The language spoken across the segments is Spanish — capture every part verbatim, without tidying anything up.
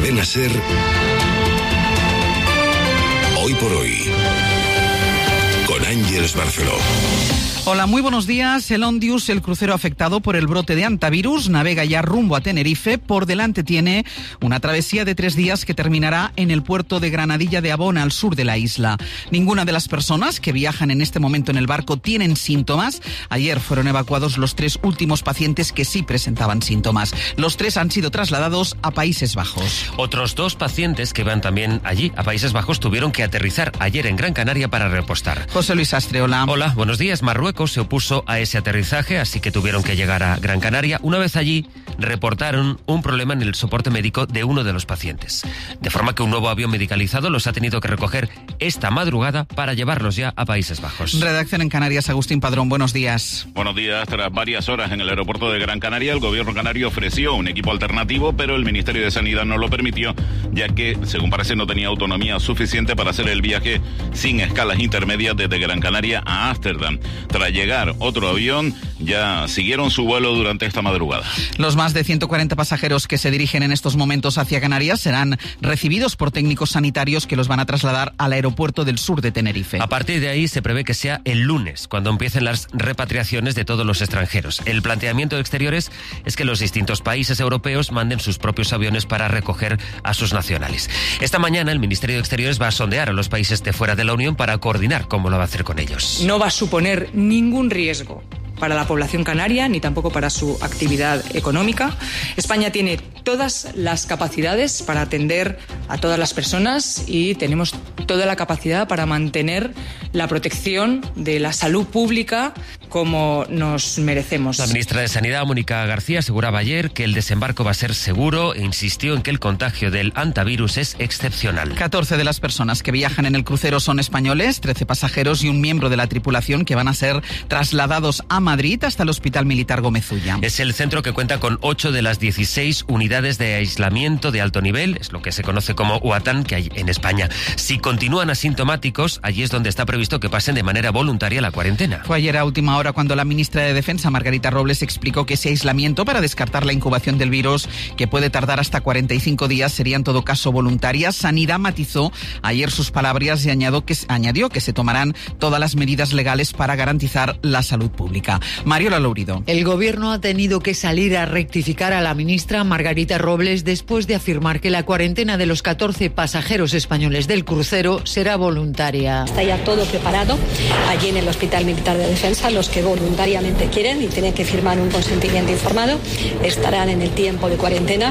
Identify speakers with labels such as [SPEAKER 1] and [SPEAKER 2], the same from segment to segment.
[SPEAKER 1] Cadena SER, Hoy por Hoy, con Ángeles Barceló.
[SPEAKER 2] Hola, muy buenos días. El Ondius, el crucero afectado por el brote de hantavirus, navega ya rumbo a Tenerife. Por delante tiene una travesía de tres días que terminará en el puerto de Granadilla de Abona, al sur de la isla. Ninguna de las personas que viajan en este momento en el barco tienen síntomas. Ayer fueron evacuados los tres últimos pacientes que sí presentaban síntomas. Los tres han sido trasladados a Países Bajos.
[SPEAKER 3] Otros dos pacientes que van también allí, a Países Bajos, tuvieron que aterrizar ayer en Gran Canaria para repostar.
[SPEAKER 2] José Luis Astre, hola.
[SPEAKER 3] Hola, buenos días. Marruecos se opuso a ese aterrizaje, así que tuvieron que llegar a Gran Canaria. Una vez allí, reportaron un problema en el soporte médico de uno de los pacientes. De forma que un nuevo avión medicalizado los ha tenido que recoger esta madrugada para llevarlos ya a Países Bajos.
[SPEAKER 2] Redacción en Canarias, Agustín Padrón, buenos días.
[SPEAKER 4] Buenos días. Tras varias horas en el aeropuerto de Gran Canaria, el gobierno canario ofreció un equipo alternativo, pero el Ministerio de Sanidad no lo permitió, ya que, según parece, no tenía autonomía suficiente para hacer el viaje sin escalas intermedias desde Gran Canaria a Ámsterdam. Tras llegar otro avión, ya siguieron su vuelo durante esta madrugada.
[SPEAKER 2] Los más de ciento cuarenta pasajeros que se dirigen en estos momentos hacia Canarias serán recibidos por técnicos sanitarios que los van a trasladar al aeropuerto del sur de Tenerife.
[SPEAKER 3] A partir de ahí se prevé que sea el lunes, cuando empiecen las repatriaciones de todos los extranjeros. El planteamiento de Exteriores es que los distintos países europeos manden sus propios aviones para recoger a sus nacionales. Esta mañana el Ministerio de Exteriores va a sondear a los países de fuera de la Unión para coordinar cómo lo va a hacer con ellos.
[SPEAKER 5] No va a suponer ningún riesgo para la población canaria, ni tampoco para su actividad económica. España tiene todas las capacidades para atender a todas las personas y tenemos toda la capacidad para mantener la protección de la salud pública como nos merecemos.
[SPEAKER 3] La ministra de Sanidad, Mónica García, aseguraba ayer que el desembarco va a ser seguro e insistió en que el contagio del hantavirus es excepcional.
[SPEAKER 2] catorce de las personas que viajan en el crucero son españoles, trece pasajeros y un miembro de la tripulación que van a ser trasladados a Madrid hasta el Hospital Militar Gómez Ulla.
[SPEAKER 3] Es el centro que cuenta con ocho de las dieciséis unidades de aislamiento de alto nivel, es lo que se conoce como U A T A N, que hay en España. Si continúan asintomáticos, allí es donde está previsto que pasen de manera voluntaria la cuarentena.
[SPEAKER 2] Fue ayer a última hora cuando la ministra de Defensa, Margarita Robles, explicó que ese aislamiento para descartar la incubación del virus, que puede tardar hasta cuarenta y cinco días, sería en todo caso voluntaria. Sanidad matizó ayer sus palabras y añadió que, añadió que se tomarán todas las medidas legales para garantizar la salud pública. Mariola Lourido.
[SPEAKER 6] El gobierno ha tenido que salir a rectificar a la ministra Margarita Robles después de afirmar que la cuarentena de los catorce pasajeros españoles del crucero será voluntaria.
[SPEAKER 7] Está ya todo preparado allí en el Hospital Militar de Defensa. Los que voluntariamente quieren y tienen que firmar un consentimiento informado estarán en el tiempo de cuarentena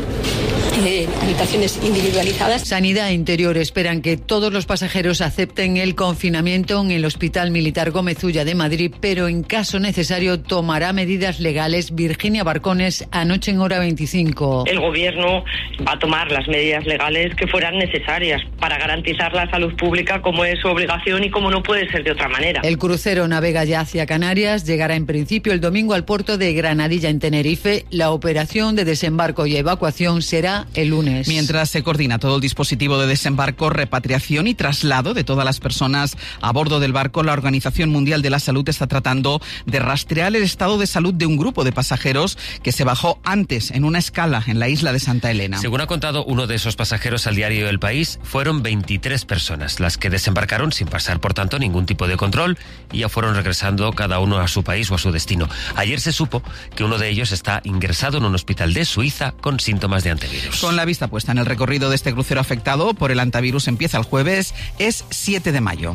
[SPEAKER 7] en habitaciones individualizadas.
[SPEAKER 6] Sanidad e Interior esperan que todos los pasajeros acepten el confinamiento en el Hospital Militar Gómez Ulla de Madrid, pero en caso necesario tomará medidas legales. Virginia Barcones, anoche en Hora veinticinco.
[SPEAKER 8] El gobierno va a tomar las medidas legales que fueran necesarias para garantizar la salud pública, como es su obligación y como no puede ser de otra manera.
[SPEAKER 6] El crucero navega ya hacia Canarias, llegará en principio el domingo al puerto de Granadilla en Tenerife. La operación de desembarco y evacuación será el lunes.
[SPEAKER 2] Mientras se coordina todo el dispositivo de desembarco, repatriación y traslado de todas las personas a bordo del barco, la Organización Mundial de la Salud está tratando de rastrear el estado de salud de un grupo de pasajeros que se bajó antes en una escala en la isla de Santa Elena.
[SPEAKER 3] Según ha contado uno de esos pasajeros al diario El País, fueron veintitrés personas las que desembarcaron sin pasar, por tanto, ningún tipo de control y ya fueron regresando cada uno a su país o a su destino. Ayer se supo que uno de ellos está ingresado en un hospital de Suiza con síntomas de hantavirus.
[SPEAKER 2] Con la vista puesta en el recorrido de este crucero afectado por el hantavirus, empieza el jueves, es siete de mayo.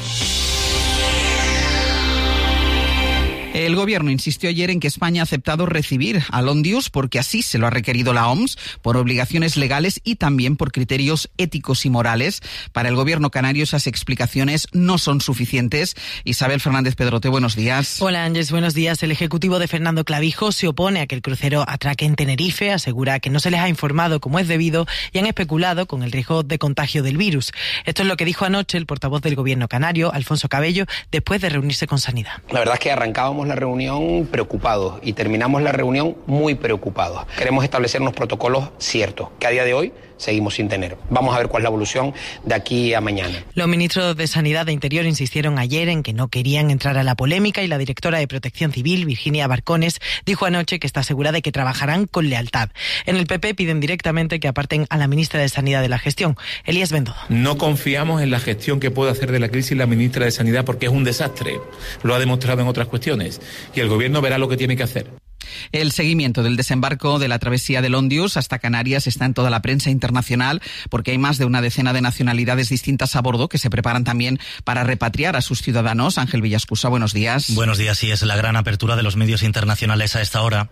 [SPEAKER 2] El gobierno insistió ayer en que España ha aceptado recibir al Ondius porque así se lo ha requerido la O M S, por obligaciones legales y también por criterios éticos y morales. Para el gobierno canario esas explicaciones no son suficientes. Isabel Fernández Pedrote, buenos días.
[SPEAKER 9] Hola Ángeles, buenos días. El ejecutivo de Fernando Clavijo se opone a que el crucero atraque en Tenerife, asegura que no se les ha informado como es debido y han especulado con el riesgo de contagio del virus. Esto es lo que dijo anoche el portavoz del gobierno canario, Alfonso Cabello, después de reunirse con Sanidad.
[SPEAKER 10] La verdad es que arrancábamos empezamos la reunión preocupados y terminamos la reunión muy preocupados. Queremos establecer unos protocolos ciertos, que a día de hoy seguimos sin tener. Vamos a ver cuál es la evolución de aquí a mañana.
[SPEAKER 9] Los ministros de Sanidad e Interior insistieron ayer en que no querían entrar a la polémica y la directora de Protección Civil, Virginia Barcones, dijo anoche que está segura de que trabajarán con lealtad. En el P P piden directamente que aparten a la ministra de Sanidad de la gestión, Elías Bendodo.
[SPEAKER 11] No confiamos en la gestión que puede hacer de la crisis la ministra de Sanidad porque es un desastre. Lo ha demostrado en otras cuestiones y el gobierno verá lo que tiene que hacer.
[SPEAKER 2] El seguimiento del desembarco de la travesía del Ondius hasta Canarias está en toda la prensa internacional porque hay más de una decena de nacionalidades distintas a bordo que se preparan también para repatriar a sus ciudadanos. Ángel Villascusa, buenos días.
[SPEAKER 12] Buenos días, sí, es la gran apertura de los medios internacionales a esta hora.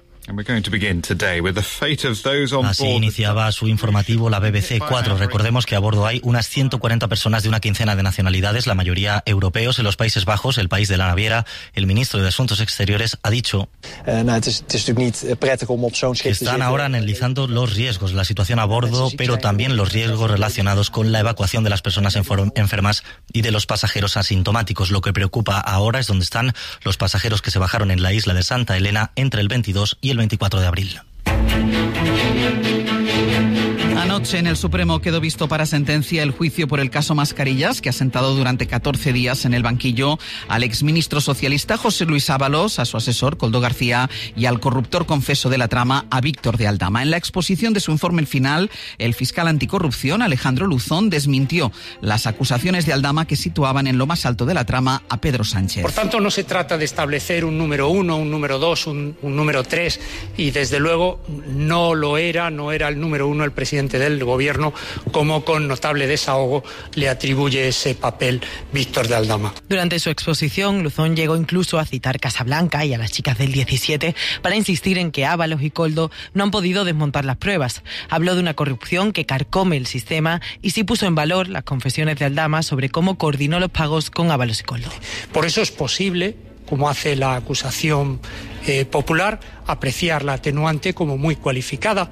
[SPEAKER 12] Así iniciaba su informativo la B B C cuatro. Recordemos que a bordo hay unas ciento cuarenta personas de una quincena de nacionalidades, la mayoría europeos. En los Países Bajos, el país de la naviera, el ministro de Asuntos Exteriores ha dicho que están ahora analizando los riesgos, la situación a bordo, pero también los riesgos relacionados con la evacuación de las personas enfermas y de los pasajeros asintomáticos. Lo que preocupa ahora es dónde están los pasajeros que se bajaron en la isla de Santa Elena entre el veintidós y el veinticuatro de abril.
[SPEAKER 2] Anoche en el Supremo quedó visto para sentencia el juicio por el caso Mascarillas, que ha sentado durante catorce días en el banquillo al exministro socialista José Luis Ábalos, a su asesor Koldo García y al corruptor confeso de la trama, a Víctor de Aldama. En la exposición de su informe final, el fiscal anticorrupción Alejandro Luzón desmintió las acusaciones de Aldama que situaban en lo más alto de la trama a Pedro Sánchez.
[SPEAKER 13] Por tanto, no se trata de establecer un número uno, un número dos, un, un número tres, y desde luego no lo era, no era el número uno el presidente del gobierno, como con notable desahogo le atribuye ese papel Víctor de Aldama.
[SPEAKER 9] Durante su exposición, Luzón llegó incluso a citar Casablanca y a las chicas del diecisiete para insistir en que Ábalos y Koldo no han podido desmontar las pruebas. Habló de una corrupción que carcome el sistema y sí puso en valor las confesiones de Aldama sobre cómo coordinó los pagos con Ábalos y Koldo.
[SPEAKER 13] Por eso es posible, como hace la acusación eh, popular, apreciar la atenuante como muy cualificada.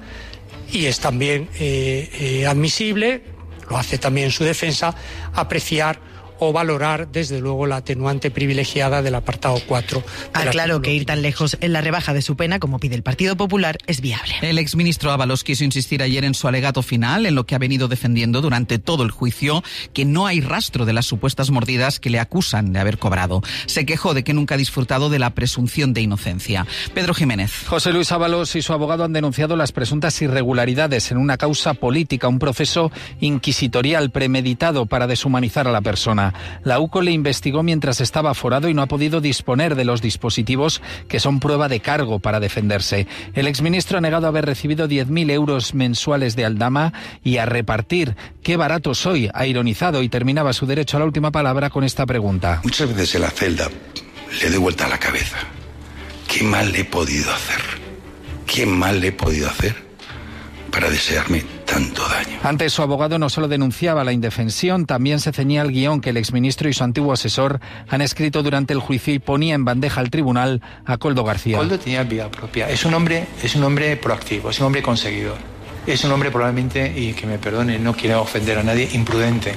[SPEAKER 13] Y es también eh, eh, admisible, lo hace también su defensa, apreciar o valorar, desde luego, la atenuante privilegiada del apartado cuatro.
[SPEAKER 9] Ah, claro que ir tan lejos en la rebaja de su pena, como pide el Partido Popular, es viable.
[SPEAKER 2] El exministro Ábalos quiso insistir ayer en su alegato final, en lo que ha venido defendiendo durante todo el juicio, que no hay rastro de las supuestas mordidas que le acusan de haber cobrado. Se quejó de que nunca ha disfrutado de la presunción de inocencia. Pedro Jiménez.
[SPEAKER 14] José Luis Ábalos y su abogado han denunciado las presuntas irregularidades en una causa política, un proceso inquisitorial premeditado para deshumanizar a la persona. La U C O le investigó mientras estaba aforado y no ha podido disponer de los dispositivos que son prueba de cargo para defenderse. El exministro ha negado haber recibido diez mil euros mensuales de Aldama y a repartir. ¡Qué barato soy!, ha ironizado y terminaba su derecho a la última palabra con esta pregunta.
[SPEAKER 15] Muchas veces en la celda le doy vuelta a la cabeza. ¿Qué mal le he podido hacer? ¿Qué mal le he podido hacer para desearme tanto daño?
[SPEAKER 14] Antes, su abogado no solo denunciaba la indefensión, también se ceñía al guión que el exministro y su antiguo asesor han escrito durante el juicio y ponía en bandeja al tribunal a Koldo García.
[SPEAKER 16] Koldo tenía vida propia. Es un hombre, es un hombre proactivo, es un hombre conseguidor. Es un hombre probablemente, y que me perdone, no quiero ofender a nadie, imprudente.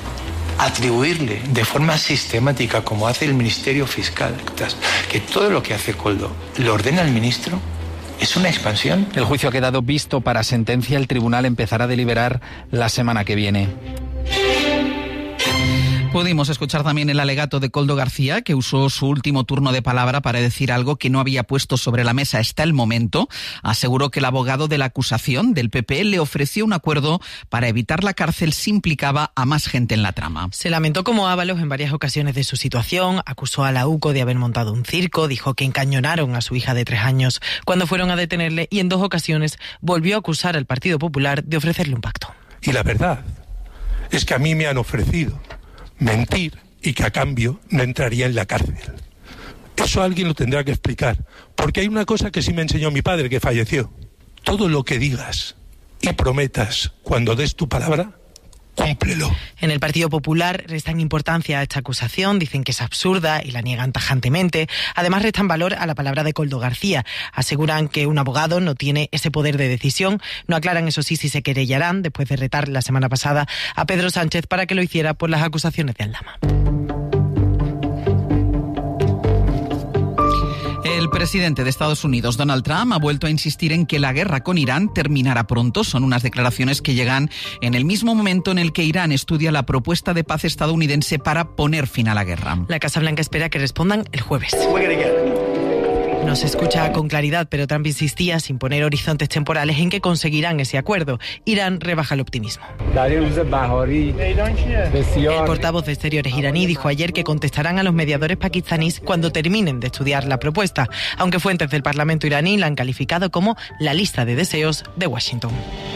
[SPEAKER 16] Atribuirle de forma sistemática, como hace el Ministerio Fiscal, que todo lo que hace Koldo lo ordena el ministro, ¿es una expansión?
[SPEAKER 14] El juicio ha quedado visto para sentencia. El tribunal empezará a deliberar la semana que viene.
[SPEAKER 2] Pudimos escuchar también el alegato de Koldo García, que usó su último turno de palabra para decir algo que no había puesto sobre la mesa hasta el momento. Aseguró que el abogado de la acusación del P P le ofreció un acuerdo para evitar la cárcel si implicaba a más gente en la trama.
[SPEAKER 9] Se lamentó como Ábalos en varias ocasiones de su situación, acusó a la U C O de haber montado un circo, dijo que encañonaron a su hija de tres años cuando fueron a detenerle y en dos ocasiones volvió a acusar al Partido Popular de ofrecerle un pacto.
[SPEAKER 17] Y la verdad es que a mí me han ofrecido mentir y que a cambio no entraría en la cárcel. Eso alguien lo tendrá que explicar, porque hay una cosa que sí me enseñó mi padre, que falleció. Todo lo que digas y prometas cuando des tu palabra, cúmplelo.
[SPEAKER 9] En el Partido Popular restan importancia a esta acusación, dicen que es absurda y la niegan tajantemente. Además, restan valor a la palabra de Koldo García. Aseguran que un abogado no tiene ese poder de decisión. No aclaran, eso sí, si se querellarán después de retar la semana pasada a Pedro Sánchez para que lo hiciera por las acusaciones de Aldama.
[SPEAKER 2] El presidente de Estados Unidos, Donald Trump, ha vuelto a insistir en que la guerra con Irán terminará pronto. Son unas declaraciones que llegan en el mismo momento en el que Irán estudia la propuesta de paz estadounidense para poner fin a la guerra.
[SPEAKER 9] La Casa Blanca espera que respondan el jueves. No se escucha con claridad, pero Trump insistía, sin poner horizontes temporales, en que conseguirán ese acuerdo. Irán rebaja el optimismo. El portavoz de Exteriores iraní dijo ayer que contestarán a los mediadores pakistaníes cuando terminen de estudiar la propuesta, aunque fuentes del Parlamento iraní la han calificado como la lista de deseos de Washington.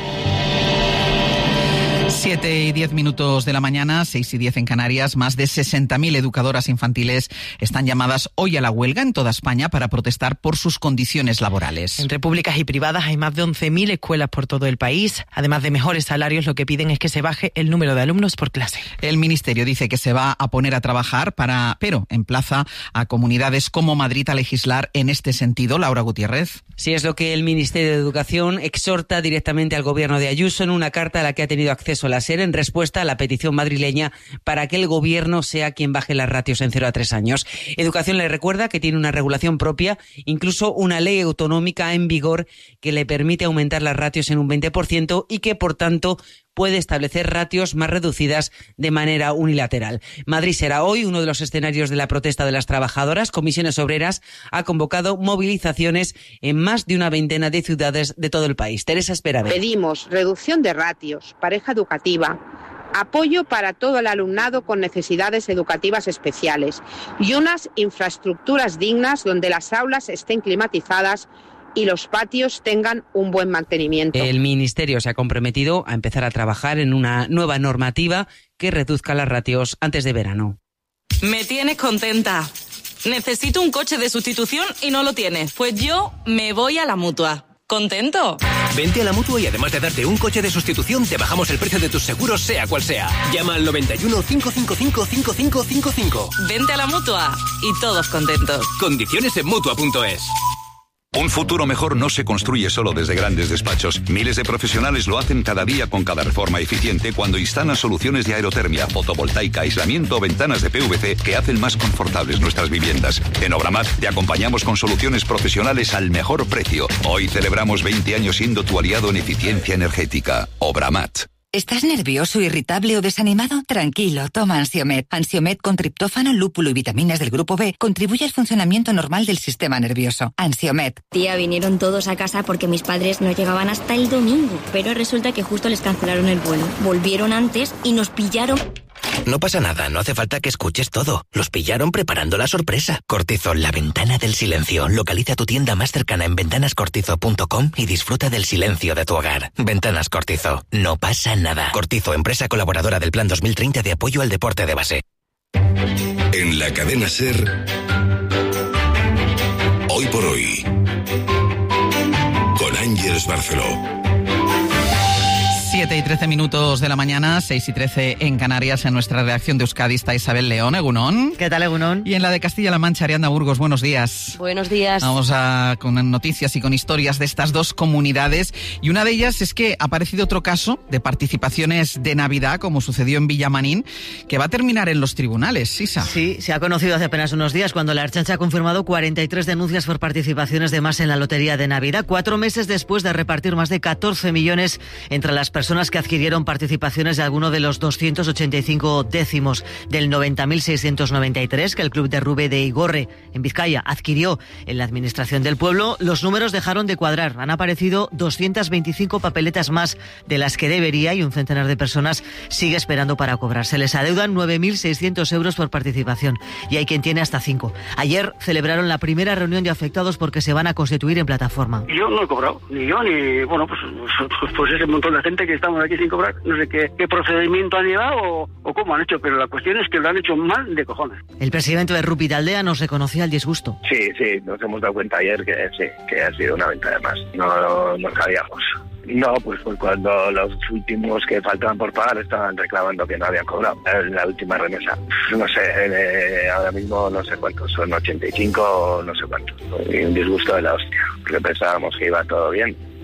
[SPEAKER 2] Siete y diez minutos de la mañana, seis y diez en Canarias. Más de sesenta mil educadoras infantiles están llamadas hoy a la huelga en toda España para protestar por sus condiciones laborales.
[SPEAKER 9] Entre públicas y privadas hay más de once mil escuelas por todo el país. Además de mejores salarios, lo que piden es que se baje el número de alumnos por clase.
[SPEAKER 2] El Ministerio dice que se va a poner a trabajar para, pero emplaza a comunidades como Madrid a legislar en este sentido. Laura Gutiérrez.
[SPEAKER 18] Sí, es lo que el Ministerio de Educación exhorta directamente al gobierno de Ayuso en una carta a la que ha tenido acceso la SER en respuesta a la petición madrileña para que el gobierno sea quien baje las ratios en cero a tres años. Educación le recuerda que tiene una regulación propia, incluso una ley autonómica en vigor que le permite aumentar las ratios en un veinte por ciento y que, por tanto, puede establecer ratios más reducidas de manera unilateral. Madrid será hoy uno de los escenarios de la protesta de las trabajadoras. Comisiones Obreras ha convocado movilizaciones en más de una veintena de ciudades de todo el país. Teresa Esperade.
[SPEAKER 19] Pedimos reducción de ratios, pareja educativa, apoyo para todo el alumnado con necesidades educativas especiales y unas infraestructuras dignas donde las aulas estén climatizadas y los patios tengan un buen mantenimiento.
[SPEAKER 18] El Ministerio se ha comprometido a empezar a trabajar en una nueva normativa que reduzca las ratios antes de verano.
[SPEAKER 20] Me tienes contenta. Necesito un coche de sustitución y no lo tienes. Pues yo me voy a la Mutua. ¿Contento?
[SPEAKER 21] Vente a la Mutua y además de darte un coche de sustitución, te bajamos el precio de tus seguros, sea cual sea. Llama al noventa y uno, cinco cinco cinco, cinco cinco cinco cinco.
[SPEAKER 20] Vente a la Mutua y todos contentos.
[SPEAKER 21] Condiciones en Mutua punto es.
[SPEAKER 22] Un futuro mejor no se construye solo desde grandes despachos. Miles de profesionales lo hacen cada día con cada reforma eficiente cuando instalan soluciones de aerotermia, fotovoltaica, aislamiento o ventanas de P V C que hacen más confortables nuestras viviendas. En Obramat te acompañamos con soluciones profesionales al mejor precio. Hoy celebramos veinte años siendo tu aliado en eficiencia energética. Obramat.
[SPEAKER 23] ¿Estás nervioso, irritable o desanimado? Tranquilo, toma Ansiomed. Ansiomed con triptófano, lúpulo y vitaminas del grupo B contribuye al funcionamiento normal del sistema nervioso. Ansiomed.
[SPEAKER 24] Tía, vinieron todos a casa porque mis padres no llegaban hasta el domingo, pero resulta que justo les cancelaron el vuelo. Volvieron antes y nos pillaron.
[SPEAKER 21] No pasa nada, no hace falta que escuches todo. Los pillaron preparando la sorpresa. Cortizo, la ventana del silencio. Localiza tu tienda más cercana en ventanas cortizo punto com y disfruta del silencio de tu hogar. Ventanas Cortizo, no pasa nada. Cortizo, empresa colaboradora del Plan dos mil treinta de apoyo al deporte de base.
[SPEAKER 1] En la cadena SER, Hoy por Hoy, con Ángeles Barceló.
[SPEAKER 2] siete y trece minutos de la mañana, seis y trece en Canarias. En nuestra redacción de Euskadi está Isabel León, Egunon.
[SPEAKER 25] ¿Qué tal, Egunon?
[SPEAKER 2] Y en la de Castilla-La Mancha, Ariadna Burgos, buenos días.
[SPEAKER 25] Buenos días.
[SPEAKER 2] Vamos a, con noticias y con historias de estas dos comunidades. Y una de ellas es que ha aparecido otro caso de participaciones de Navidad, como sucedió en Villamanín, que va a terminar en los tribunales, Isa.
[SPEAKER 25] Sí, se ha conocido hace apenas unos días cuando la Ertzaintza ha confirmado cuarenta y tres denuncias por participaciones de más en la lotería de Navidad, cuatro meses después de repartir más de catorce millones entre las personas personas que adquirieron participaciones de alguno de los doscientos ochenta y cinco décimos del noventa mil seiscientos noventa y tres que el club de Rube de Igorre, en Vizcaya, adquirió en la administración del pueblo. Los números dejaron de cuadrar. Han aparecido doscientas veinticinco papeletas más de las que debería y un centenar de personas sigue esperando para cobrar. Se les adeudan nueve mil seiscientos euros por participación y hay quien tiene hasta cinco. Ayer celebraron la primera reunión de afectados porque se van a constituir en plataforma.
[SPEAKER 26] Yo no he cobrado, ni yo, ni, bueno, pues, pues, pues ese montón de gente que estamos aquí sin cobrar. No sé qué, qué procedimiento han llevado o, o cómo han hecho, pero la cuestión es que lo han hecho mal de cojones.
[SPEAKER 25] El presidente de Rupi Taldea nos reconocía el disgusto.
[SPEAKER 27] Sí, sí, nos hemos dado cuenta ayer que sí, que ha sido una venta de más. No, no, no sabíamos. No, pues, pues cuando los últimos que faltaban por pagar estaban reclamando que no habían cobrado en la última remesa. No sé, eh, ahora mismo no sé cuántos, son ochenta y cinco o no sé cuántos. Y un disgusto de la hostia, porque pensábamos que iba todo bien.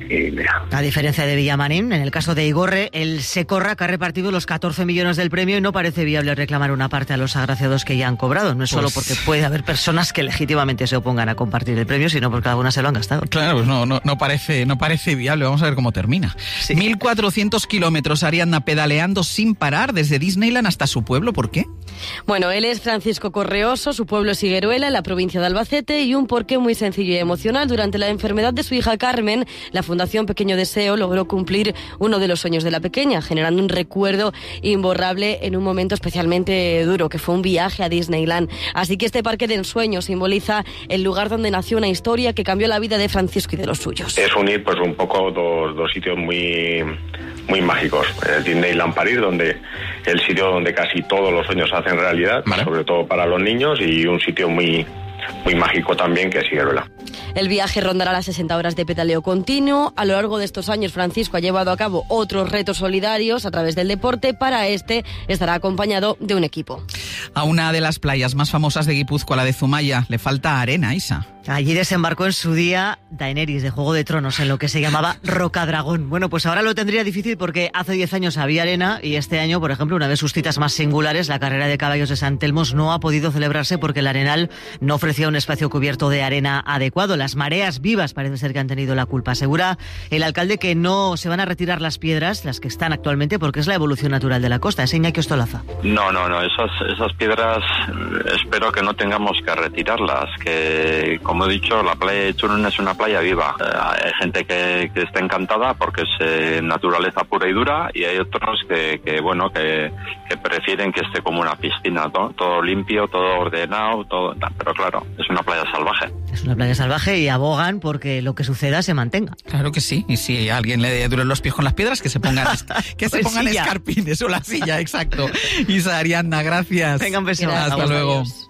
[SPEAKER 27] y mira.
[SPEAKER 25] A diferencia de Villamarín, en el caso de Igorre, el Secorra, que ha repartido los catorce millones del premio y no parece viable reclamar una parte a los agraciados que ya han cobrado. No es pues... solo porque puede haber personas que legítimamente se opongan a compartir el premio, sino porque algunas se lo han gastado.
[SPEAKER 2] Claro, pues no, no, no, parece, no parece viable. Vamos a ver cómo termina. Sí. mil cuatrocientos kilómetros Ariadna pedaleando sin parar desde Disneyland hasta su pueblo. ¿Por qué?
[SPEAKER 3] Bueno, él es Francisco Correoso, su pueblo es Higueruela, en la provincia de Albacete, y un porqué muy sencillo y emocional. Durante la enfermedad de su hija Carmen, la Fundación Pequeño Deseo logró cumplir uno de los sueños de la pequeña, generando un recuerdo imborrable en un momento especialmente duro, que fue un viaje a Disneyland. Así que este parque de ensueños simboliza el lugar donde nació una historia que cambió la vida de Francisco y de los suyos.
[SPEAKER 27] Es unir pues un poco dos, dos sitios muy, muy mágicos. El Disneyland París, donde el sitio donde casi todos los sueños se hacen realidad, ¿vale? Sobre todo para los niños, y un sitio muy, muy mágico también, que es Higueruela.
[SPEAKER 3] El viaje rondará las sesenta horas de pedaleo continuo. A lo largo de estos años, Francisco ha llevado a cabo otros retos solidarios a través del deporte. Para este, estará acompañado de un equipo.
[SPEAKER 2] A una de las playas más famosas de Guipúzcoa, la de Zumaya, le falta arena, Isa.
[SPEAKER 25] Allí desembarcó en su día Daenerys de Juego de Tronos en lo que se llamaba Rocadragón. Bueno, pues ahora lo tendría difícil porque hace diez años había arena y este año, por ejemplo, una de sus citas más singulares, la carrera de caballos de San Telmos, no ha podido celebrarse porque el Arenal no ofrecía un espacio cubierto de arena adecuado. Las mareas vivas parece ser que han tenido la culpa. Asegura el alcalde que no se van a retirar las piedras, las que están actualmente, porque es la evolución natural de la costa. Es Iñaki Ostolaza.
[SPEAKER 4] No, no, no. Esas, esas piedras espero que no tengamos que retirarlas, que como he dicho, la playa de Churun es una playa viva. Eh, hay gente que, que está encantada porque es eh, naturaleza pura y dura, y hay otros que, que bueno, que, que prefieren que esté como una piscina, ¿no? Todo limpio, todo ordenado, todo. Pero claro, es una playa salvaje.
[SPEAKER 25] Es una playa salvaje y abogan porque lo que suceda se mantenga.
[SPEAKER 2] Claro que sí. Y si a alguien le duelen los pies con las piedras, que se pongan, que se pongan escarpines o la silla, exacto. Isa, Ariadna, gracias.
[SPEAKER 25] Venga, un beso.
[SPEAKER 2] Hasta Vamos, luego. Adiós.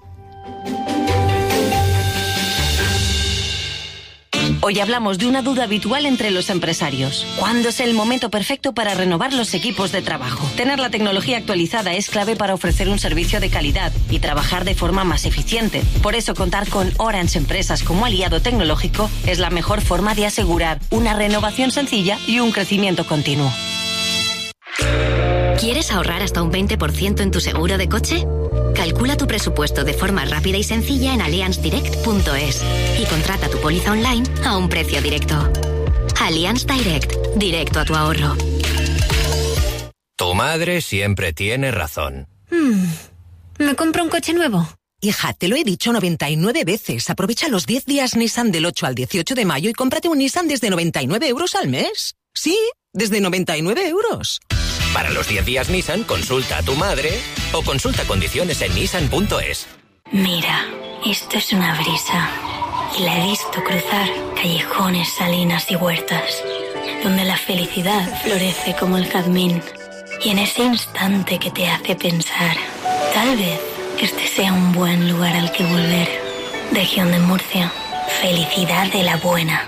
[SPEAKER 5] Hoy hablamos de una duda habitual entre los empresarios. ¿Cuándo es el momento perfecto para renovar los equipos de trabajo? Tener la tecnología actualizada es clave para ofrecer un servicio de calidad y trabajar de forma más eficiente. Por eso, contar con Orange Empresas como aliado tecnológico es la mejor forma de asegurar una renovación sencilla y un crecimiento continuo.
[SPEAKER 24] ¿Quieres ahorrar hasta un veinte por ciento en tu seguro de coche? Calcula tu presupuesto de forma rápida y sencilla en allianz direct punto es y contrata tu póliza online a un precio directo. Allianz Direct, directo a tu ahorro.
[SPEAKER 6] Tu madre siempre tiene razón.
[SPEAKER 24] Hmm, ¿me compro un coche nuevo?
[SPEAKER 7] Hija, te lo he dicho noventa y nueve veces. Aprovecha los diez días Nissan del ocho al dieciocho de mayo y cómprate un Nissan desde noventa y nueve euros al mes. Sí, desde noventa y nueve euros.
[SPEAKER 6] Para los diez días Nissan, consulta a tu madre o consulta condiciones en nissan punto es.
[SPEAKER 24] Mira, esto es una brisa. Y la he visto cruzar callejones, salinas y huertas, donde la felicidad florece como el jazmín. Y en ese instante que te hace pensar, tal vez este sea un buen lugar al que volver. Región de Murcia, felicidad de la buena.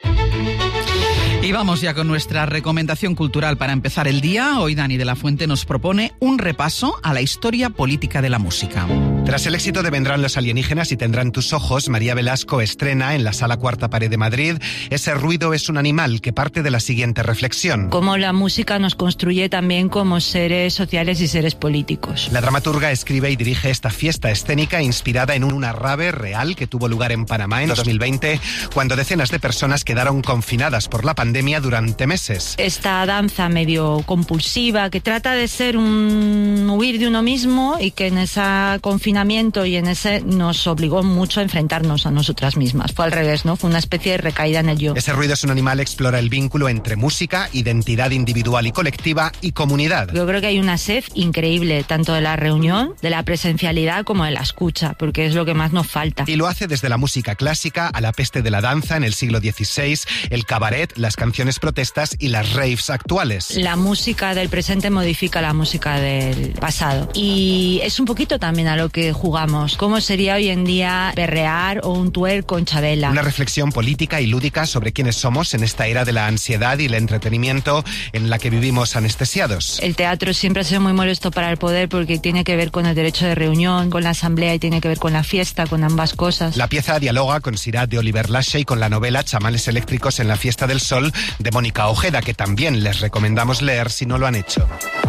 [SPEAKER 2] Y vamos ya con nuestra recomendación cultural para empezar el día. Hoy Dani de la Fuente nos propone un repaso a la historia política de la música.
[SPEAKER 8] Tras el éxito de Vendrán los alienígenas y Tendrán tus ojos, María Velasco estrena en la Sala Cuarta Pared de Madrid Ese ruido es un animal, que parte de la siguiente reflexión.
[SPEAKER 10] Cómo la música nos construye también como seres sociales y seres políticos.
[SPEAKER 8] La dramaturga escribe y dirige esta fiesta escénica inspirada en una rave real que tuvo lugar en Panamá en dos mil veinte, cuando decenas de personas quedaron confinadas por la pandemia durante meses.
[SPEAKER 10] Esta danza medio compulsiva que trata de ser un huir de uno mismo y que en ese confinamiento y en ese nos obligó mucho a enfrentarnos a nosotras mismas. Fue al revés, ¿no? Fue una especie de recaída en el yo.
[SPEAKER 8] Ese ruido es un animal explora el vínculo entre música, identidad individual y colectiva y comunidad.
[SPEAKER 10] Yo creo que hay una sed increíble, tanto de la reunión, de la presencialidad como de la escucha, porque es lo que más nos falta.
[SPEAKER 8] Y lo hace desde la música clásica a la peste de la danza en el siglo dieciséis, el cabaret, las canciones protestas y las raves actuales.
[SPEAKER 10] La música del presente modifica la música del pasado. Y es un poquito también a lo que que jugamos. ¿Cómo sería hoy en día perrear o un twerk con Chabela?
[SPEAKER 8] Una reflexión política y lúdica sobre quiénes somos en esta era de la ansiedad y el entretenimiento en la que vivimos anestesiados.
[SPEAKER 10] El teatro siempre ha sido muy molesto para el poder porque tiene que ver con el derecho de reunión, con la asamblea y tiene que ver con la fiesta, con ambas cosas.
[SPEAKER 8] La pieza dialoga con Sirá de Oliver Lache y con la novela Chamales eléctricos en la fiesta del sol de Mónica Ojeda, que también les recomendamos leer si no lo han hecho.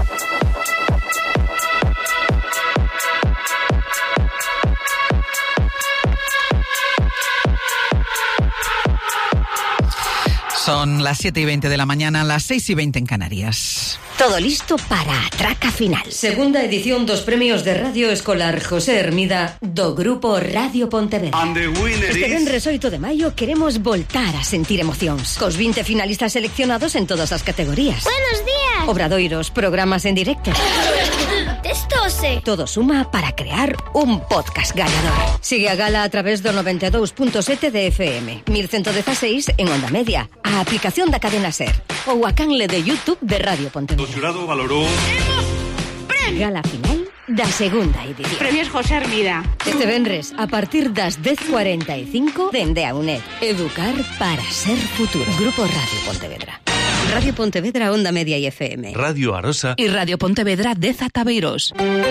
[SPEAKER 2] Son las siete y veinte de la mañana, las seis y veinte en Canarias.
[SPEAKER 11] Todo listo para a traca final.
[SPEAKER 5] Segunda edición dos premios de Radio Escolar José Hermida do Grupo Radio Pontevedra.
[SPEAKER 11] Este venres oito de maio queremos voltar a sentir emocións. Cos vinte finalistas seleccionados en todas as categorías.
[SPEAKER 12] Buenos días.
[SPEAKER 11] Obradoiros, programas en directo.
[SPEAKER 12] Testose.
[SPEAKER 11] Todo suma para crear un podcast gañador. Sigue a gala a través do noventa e dous punto sete de F M, mil ciento dieciséis en onda media, a aplicación da cadena SER ou a canle de YouTube de Radio Pontevedra.
[SPEAKER 13] O xurado valorou...
[SPEAKER 11] Gala final da segunda edición.
[SPEAKER 12] Premios José Hermida.
[SPEAKER 11] Este venres, a partir das dez cuarenta e cinco, dende a UNED. Educar para ser futuro. Grupo Radio Pontevedra. Radio Pontevedra, onda media y F M.
[SPEAKER 13] Radio Arosa.
[SPEAKER 12] Y Radio Pontevedra de Zataveiros.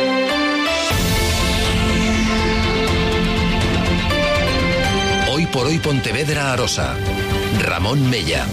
[SPEAKER 1] Hoy por hoy Pontevedra Arosa. Ramón Mella.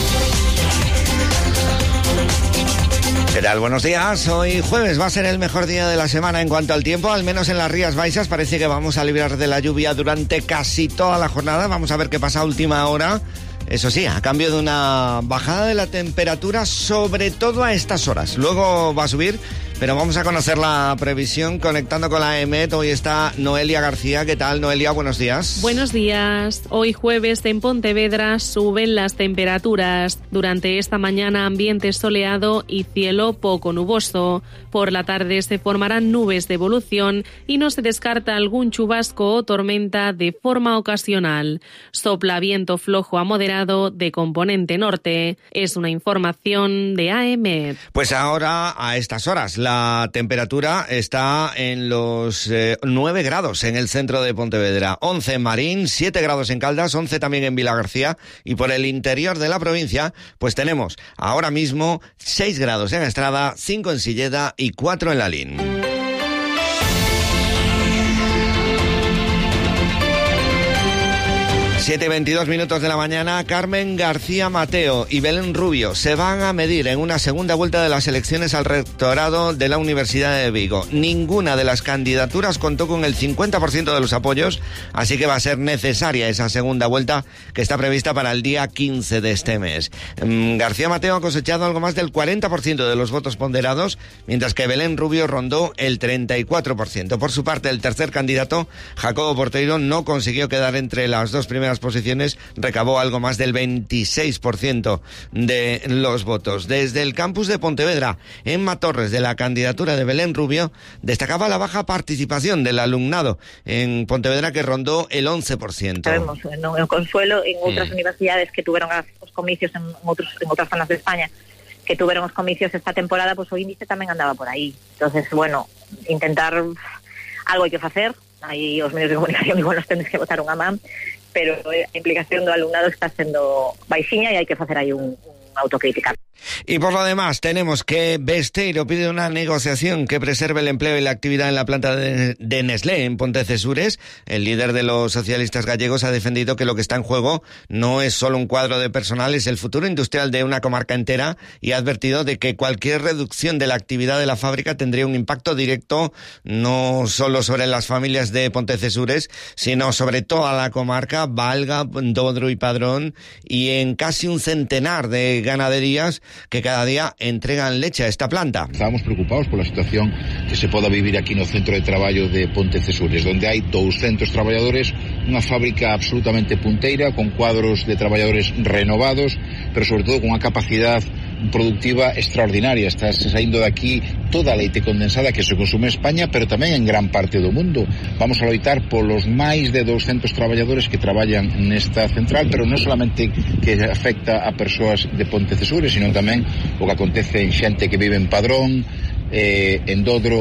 [SPEAKER 14] ¿Qué tal? Buenos días. Hoy jueves va a ser el mejor día de la semana en cuanto al tiempo, al menos en las Rías Baixas. Parece que vamos a librar de la lluvia durante casi toda la jornada. Vamos a ver qué pasa a última hora. Eso sí, a cambio de una bajada de la temperatura, sobre todo a estas horas. Luego va a subir, pero vamos a conocer la previsión conectando con la EMET. Hoy está Noelia García. ¿Qué tal, Noelia? Buenos días.
[SPEAKER 15] Buenos días. Hoy jueves en Pontevedra suben las temperaturas. Durante esta mañana ambiente soleado y cielo poco nuboso. Por la tarde se formarán nubes de evolución y no se descarta algún chubasco o tormenta de forma ocasional. Sopla viento flojo a moderado de componente norte. Es una información de A M.
[SPEAKER 14] Pues ahora, a estas horas, la temperatura está en los eh, nueve grados en el centro de Pontevedra, once en Marín, siete grados en Caldas, once también en Vilagarcía, y por el interior de la provincia, pues tenemos ahora mismo seis grados en Estrada, cinco en Silleda y cuatro en Lalín. siete y veintidós minutos de la mañana. Carmen García Mateo y Belén Rubio se van a medir en una segunda vuelta de las elecciones al rectorado de la Universidad de Vigo. Ninguna de las candidaturas contó con el cincuenta por ciento de los apoyos, así que va a ser necesaria esa segunda vuelta que está prevista para el día quince de este mes. García Mateo ha cosechado algo más del cuarenta por ciento de los votos ponderados, mientras que Belén Rubio rondó el treinta y cuatro por ciento. Por su parte, el tercer candidato, Jacobo Porteiro, no consiguió quedar entre las dos primeras posiciones, recabó algo más del veintiséis por ciento de los votos. Desde el campus de Pontevedra, Emma Torres, de la candidatura de Belén Rubio, destacaba la baja participación del alumnado en Pontevedra, que rondó el once por ciento.
[SPEAKER 16] Sabemos, no en Consuelo, en outras
[SPEAKER 14] mm.
[SPEAKER 16] universidades que tuveron os comicios en, outros, en outras zonas de España, que tuveron os comicios esta temporada, pues o índice tamén andaba por aí. Entonces, bueno, intentar algo hai que facer, aí os medios de comunicación igual nos tendes que botar unha man, pero a implicación do alumnado está sendo baixiña e hai que facer aí un, un autocrítica.
[SPEAKER 14] Y por lo demás, tenemos que Besteiro pide una negociación que preserve el empleo y la actividad en la planta de, de Nestlé en Pontecesures. El líder de los socialistas gallegos ha defendido que lo que está en juego no es solo un cuadro de personal, es el futuro industrial de una comarca entera, y ha advertido de que cualquier reducción de la actividad de la fábrica tendría un impacto directo no solo sobre las familias de Pontecesures, sino sobre toda la comarca, Valga, Dodro y Padrón, y en casi un centenar de ganaderías que cada día entregan leche a esta planta.
[SPEAKER 17] Estábamos preocupados por la situación que se poda vivir aquí no centro de traballo de Pontecesures, donde hai doscientos traballadores, unha fábrica absolutamente punteira, con cuadros de traballadores renovados, pero sobre todo con unha capacidade productiva extraordinaria. Está saindo de aquí toda a leite condensada que se consume en España, pero tamén en gran parte do mundo. Vamos a loitar polos máis de doscientos traballadores que traballan nesta central, pero non solamente que afecta a persoas de Pontecesures, sino tamén o que acontece en xente que vive en Padrón, eh, en Dodro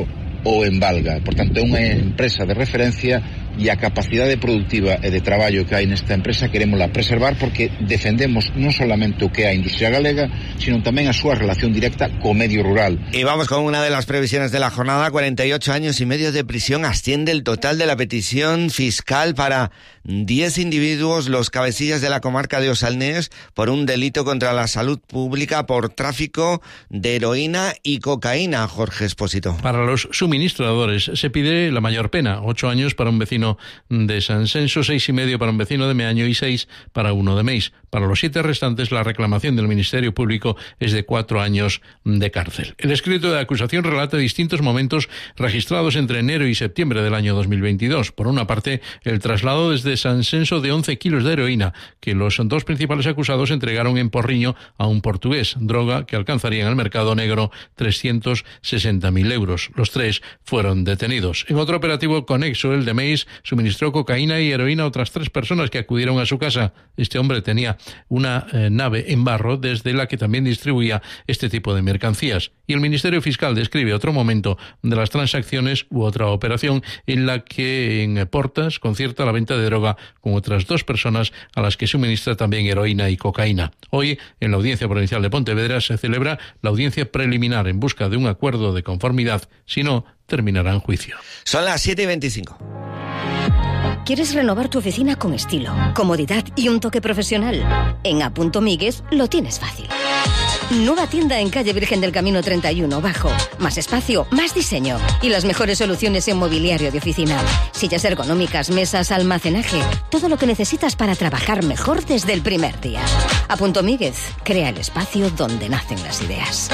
[SPEAKER 17] ou en Valga. Por tanto, é unha empresa de referencia e a capacidade productiva e de traballo que hai nesta empresa queremosla preservar porque defendemos non solamente o que é a industria galega, sino tamén a súa relación directa co medio rural.
[SPEAKER 14] Y vamos con una de las previsiones de la jornada. cuarenta y ocho años y medio de prisión asciende el total de la petición fiscal para diez individuos, los cabecillas de la comarca de Osalnés, por un delito contra la salud pública por tráfico de heroína y cocaína. Jorge Espósito.
[SPEAKER 9] Para los suministradores se pide la mayor pena, ocho años para un vecino de San Censo, seis y medio para un vecino de Meaño y seis para uno de Meis. Para los siete restantes, la reclamación del Ministerio Público es de cuatro años de cárcel. El escrito de acusación relata distintos momentos registrados entre enero y septiembre del año dos mil veintidós. Por una parte, el traslado desde San Censo de once kilos de heroína que los dos principales acusados entregaron en Porriño a un portugués, droga que alcanzaría en el mercado negro trescientos sesenta mil euros. Los tres fueron detenidos. En otro operativo conexo, el de Meis, suministró cocaína y heroína a otras tres personas que acudieron a su casa. Este hombre tenía una eh, nave en barro desde la que también distribuía este tipo de mercancías. Y el Ministerio Fiscal describe otro momento de las transacciones u otra operación en la que en Portas concierta la venta de droga con otras dos personas a las que suministra también heroína y cocaína. Hoy, en la Audiencia Provincial de Pontevedra, se celebra la audiencia preliminar en busca de un acuerdo de conformidad. Si no, terminará en juicio.
[SPEAKER 14] Son las siete y veinticinco.
[SPEAKER 11] ¿Quieres renovar tu oficina con estilo, comodidad y un toque profesional? En A. Míguez lo tienes fácil. Nueva tienda en calle Virgen del Camino treinta y uno Bajo. Más espacio, más diseño y las mejores soluciones en mobiliario de oficina. Sillas ergonómicas, mesas, almacenaje. Todo lo que necesitas para trabajar mejor desde el primer día. A. Míguez crea el espacio donde nacen las ideas.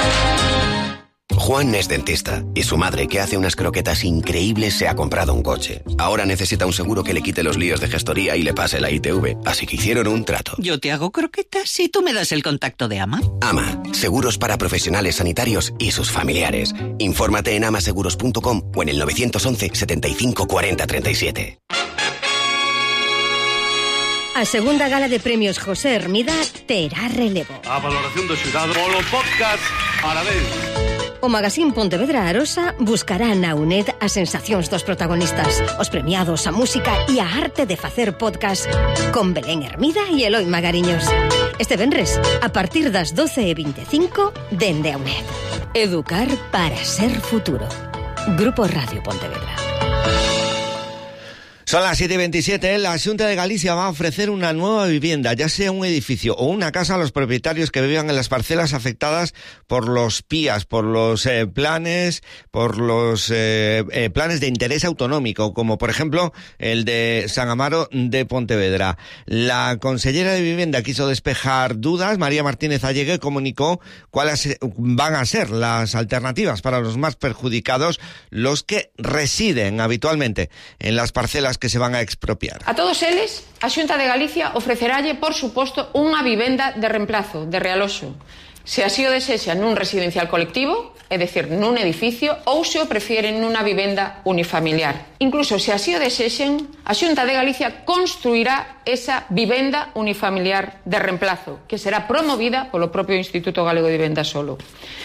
[SPEAKER 13] Juan es dentista y su madre, que hace unas croquetas increíbles, se ha comprado un coche. Ahora necesita un seguro que le quite los líos de gestoría y le pase la I T V, así que hicieron un trato.
[SPEAKER 18] Yo te hago croquetas y tú me das el contacto de Ama.
[SPEAKER 13] Ama, seguros para profesionales sanitarios y sus familiares. Infórmate en amaseguros punto com o en el nueve once, setenta y cinco, cuarenta, treinta y siete.
[SPEAKER 11] A segunda gala de premios José Hermida terá relevo.
[SPEAKER 19] A valoración do xurado polo podcast Parabéns.
[SPEAKER 11] O Magazín Pontevedra Arosa buscará na UNED as sensacións dos protagonistas, os premiados, a música e a arte de facer podcast con Belén Hermida e Eloi Magariños. Este venres, a partir das doce e veinticinco, dende a UNED. Educar para ser futuro. Grupo Radio Pontevedra.
[SPEAKER 14] Son las siete y veintisiete. La Xunta de Galicia va a ofrecer una nueva vivienda, ya sea un edificio o una casa, a los propietarios que vivan en las parcelas afectadas por los P I As, por los eh, planes, por los eh, eh, planes de interés autonómico, como por ejemplo el de San Amaro de Pontevedra. La consellera de Vivienda quiso despejar dudas. María Martínez Allegue comunicó cuáles van a ser las alternativas para los más perjudicados, los que residen habitualmente en las parcelas que se van a expropiar.
[SPEAKER 20] A todos eles, a Xunta de Galicia ofreceralle, por suposto, unha vivenda de reemplazo, de realoxo. Se así o desexan nun residencial colectivo, é dicir, nun edificio, ou se o prefieren nunha vivenda unifamiliar. Incluso se así o desexen, a Xunta de Galicia construirá esa vivenda unifamiliar de reemplazo, que será promovida polo propio Instituto Galego de Vivenda solo.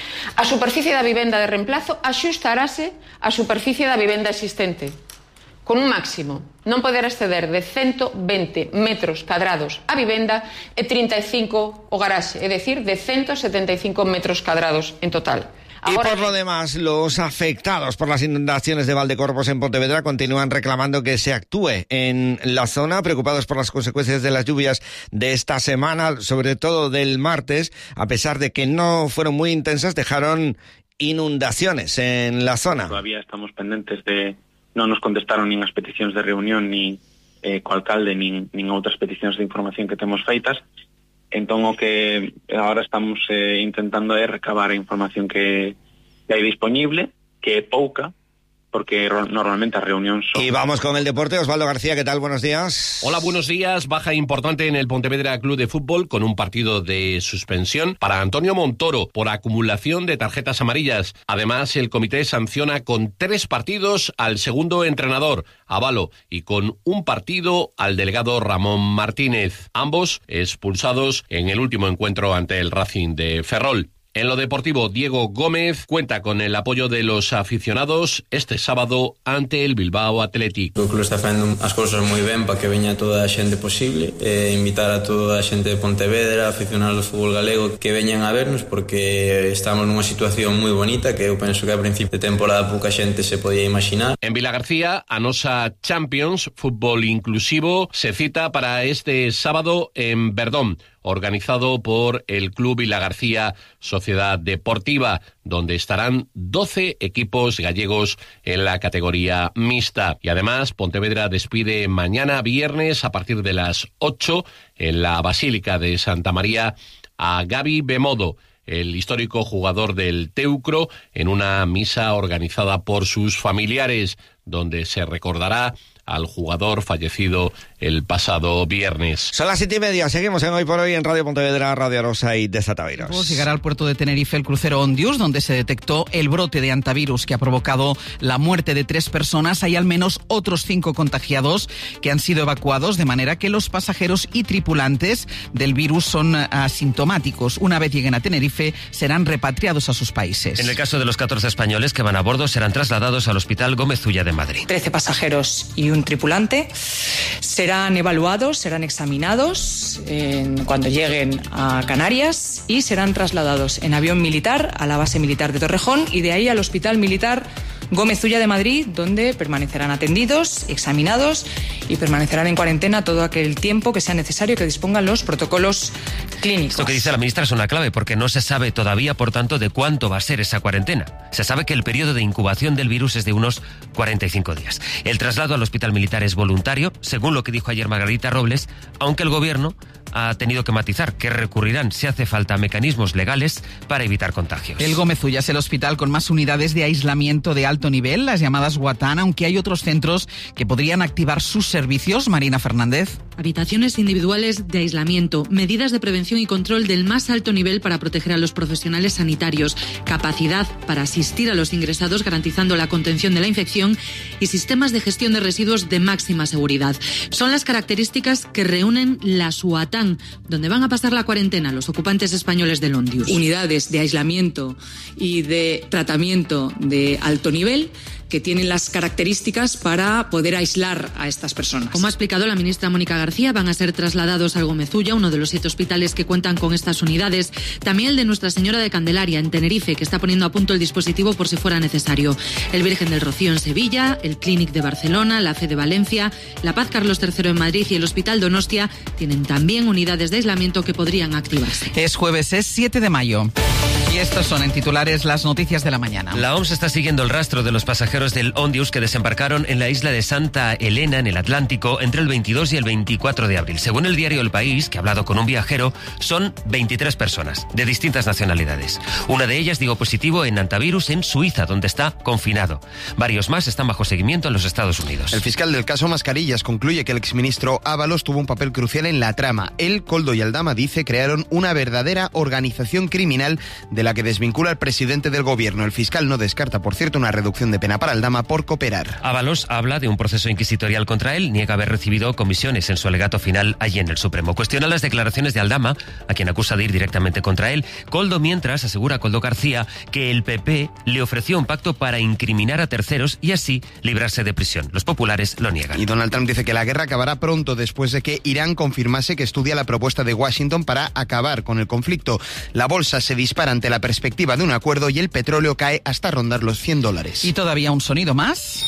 [SPEAKER 20] A superficie da vivenda de reemplazo axustarase á superficie da vivenda existente, con un máximo non poder exceder de ciento veinte metros cadrados a vivenda e trinta e cinco o garaxe, é dicir, de ciento setenta y cinco metros cadrados en total.
[SPEAKER 14] Y Ahora, por lo demás, los afectados por las inundaciones de Valdecorvos en Pontevedra continúan reclamando que se actúe en la zona, preocupados por las consecuencias de las lluvias de esta semana, sobre todo del martes, a pesar de que no fueron muy intensas, dejaron inundaciones en la zona.
[SPEAKER 22] Todavía estamos pendientes de... Non nos contestaron nin as peticións de reunión, nin eh, co alcalde, nin, nin outras peticións de información que temos feitas. Entón, o que agora estamos eh, intentando é recabar a información que, que hai disponible, que é pouca, porque normalmente as reunións son...
[SPEAKER 14] Y vamos con el deporte. Osvaldo García, ¿qué tal? Buenos días.
[SPEAKER 23] Hola, buenos días. Baja importante en el Pontevedra Club de Fútbol con un partido de suspensión para Antonio Montoro por acumulación de tarjetas amarillas. Además, el comité sanciona con tres partidos al segundo entrenador, Avalo, y con un partido al delegado Ramón Martínez. Ambos expulsados en el último encuentro ante el Racing de Ferrol. En lo deportivo, Diego Gómez cuenta con el apoyo de los aficionados este sábado ante el Bilbao Athletic.
[SPEAKER 3] O club está facendo as cousas moi ben para que veña toda a xente posible, e invitar a toda a xente de Pontevedra, aficionados do fútbol galego, que veñan a vernos, porque estamos nunha situación moi bonita que eu penso que a principio de temporada pouca xente se podía imaginar.
[SPEAKER 23] En Vilagarcía, Anosa Champions, fútbol inclusivo, se cita para este sábado en Verdón, organizado por el Club Vilagarcía Sociedad Deportiva, donde estarán doce equipos gallegos en la categoría mixta. Y además, Pontevedra despide mañana viernes a partir de las ocho en la Basílica de Santa María a Gabi Bemodo, el histórico jugador del Teucro, en una misa organizada por sus familiares, donde se recordará al jugador fallecido el pasado viernes.
[SPEAKER 14] Son las siete y media, seguimos en Hoy por Hoy en Radio Pontevedra, Radio Arosa y Desataviros.
[SPEAKER 2] Pues llegará al puerto de Tenerife el crucero Ondius, donde se detectó el brote de hantavirus que ha provocado la muerte de tres personas. Hay al menos otros cinco contagiados que han sido evacuados, de manera que los pasajeros y tripulantes del virus son asintomáticos. Una vez lleguen a Tenerife, serán repatriados a sus países.
[SPEAKER 4] En el caso de los catorce españoles que van a bordo, serán trasladados al Hospital Gómez Ulla de Madrid.
[SPEAKER 7] trece pasajeros y un tripulante serán evaluados, serán examinados en, cuando lleguen a Canarias, y serán trasladados en avión militar a la base militar de Torrejón y de ahí al Hospital Militar Gómez Ulla de Madrid, donde permanecerán atendidos, examinados y permanecerán en cuarentena todo aquel tiempo que sea necesario, que dispongan los protocolos clínicos.
[SPEAKER 4] Lo que dice la ministra es una clave, porque no se sabe todavía, por tanto, de cuánto va a ser esa cuarentena. Se sabe que el periodo de incubación del virus es de unos cuarenta y cinco días. El traslado al hospital militar es voluntario, según lo que dijo ayer Margarita Robles, aunque el gobierno ha tenido que matizar que recurrirán, si hace falta, a mecanismos legales para evitar contagios.
[SPEAKER 2] El Gómez Ulla es el hospital con más unidades de aislamiento de alto nivel, las llamadas Guatán, aunque hay otros centros que podrían activar sus servicios. Marina Fernández.
[SPEAKER 21] Habitaciones individuales de aislamiento, medidas de prevención y control del más alto nivel para proteger a los profesionales sanitarios, capacidad para asistir a los ingresados garantizando la contención de la infección y sistemas de gestión de residuos de máxima seguridad. Son las características que reúnen la Suatán, donde van a pasar la cuarentena los ocupantes españoles del Ondius. Unidades de aislamiento y de tratamiento de alto nivel que tienen las características para poder aislar a estas personas. Como ha explicado la ministra Mónica García, van a ser trasladados al Gómez Ulla, uno de los siete hospitales que cuentan con estas unidades. También el de Nuestra Señora de Candelaria, en Tenerife, que está poniendo a punto el dispositivo por si fuera necesario. El Virgen del Rocío en Sevilla, el Clínic de Barcelona, la Fe de Valencia, la Paz Carlos tercero en Madrid y el Hospital Donostia tienen también unidades de aislamiento que podrían activarse.
[SPEAKER 2] Es jueves, es siete de mayo. Y estos son en titulares las noticias de la mañana.
[SPEAKER 4] La O M S está siguiendo el rastro de los pasajeros del Ondius que desembarcaron en la isla de Santa Elena, en el Atlántico, entre el veintidós y el veinticuatro de abril. Según el diario El País, que ha hablado con un viajero, son veintitrés personas de distintas nacionalidades. Una de ellas dio positivo en hantavirus en Suiza, donde está confinado. Varios más están bajo seguimiento en los Estados Unidos.
[SPEAKER 25] El fiscal del caso Mascarillas concluye que el exministro Ábalos tuvo un papel crucial en la trama. Él, Koldo y Aldama, dice, crearon una verdadera organización criminal de la que desvincula al presidente del gobierno. El fiscal no descarta, por cierto, una reducción de pena para Aldama por cooperar.
[SPEAKER 4] Ábalos habla de un proceso inquisitorial contra él, niega haber recibido comisiones en su alegato final allí en el Supremo. Cuestiona las declaraciones de Aldama, a quien acusa de ir directamente contra él. Koldo, mientras, asegura Koldo García que el P P le ofreció un pacto para incriminar a terceros y así librarse de prisión. Los populares lo niegan.
[SPEAKER 25] Y Donald Trump dice que la guerra acabará pronto después de que Irán confirmase que estudia la propuesta de Washington para acabar con el conflicto. La bolsa se dispara ante la perspectiva de un acuerdo y el petróleo cae hasta rondar los cien dólares.
[SPEAKER 2] Y todavía un sonido más.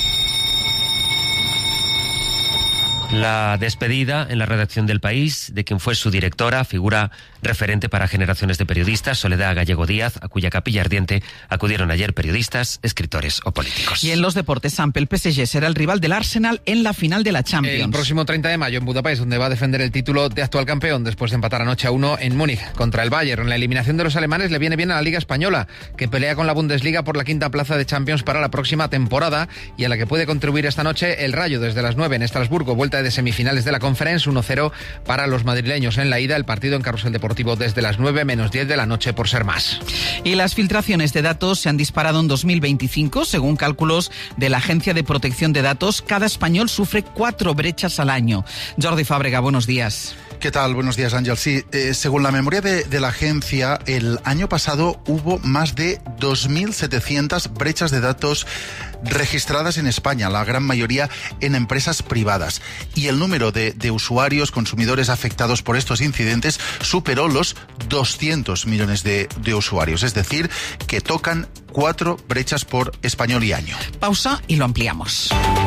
[SPEAKER 4] La despedida en la redacción del País de quien fue su directora, figura referente para generaciones de periodistas, Soledad Gallego Díaz, a cuya capilla ardiente acudieron ayer periodistas, escritores o políticos.
[SPEAKER 2] Y en los deportes, Samp, el P S G será el rival del Arsenal en la final de la Champions.
[SPEAKER 26] El próximo treinta de mayo en Budapest, donde va a defender el título de actual campeón después de empatar anoche a uno en Múnich contra el Bayern. La eliminación de los alemanes le viene bien a la Liga Española, que pelea con la Bundesliga por la quinta plaza de Champions para la próxima temporada y a la que puede contribuir esta noche el Rayo desde las nueve en Estrasburgo. Vuelta vuelta de semifinales de la Conference, uno cero para los madrileños en la ida, el partido en Carrusel Deportivo desde las nueve menos diez de la noche por ser más.
[SPEAKER 2] Y las filtraciones de datos se han disparado en dos mil veinticinco, según cálculos de la Agencia de Protección de Datos. Cada español sufre cuatro brechas al año. Jordi Fábrega, buenos días.
[SPEAKER 5] ¿Qué tal? Buenos días, Ángel. Sí, eh, según la memoria de, de la agencia, el año pasado hubo más de dos mil setecientas brechas de datos registradas en España, la gran mayoría en empresas privadas. Y el número de, de usuarios, consumidores afectados por estos incidentes superó los doscientos millones de, de usuarios. Es decir, que tocan cuatro brechas por español y año.
[SPEAKER 2] Pausa y lo ampliamos.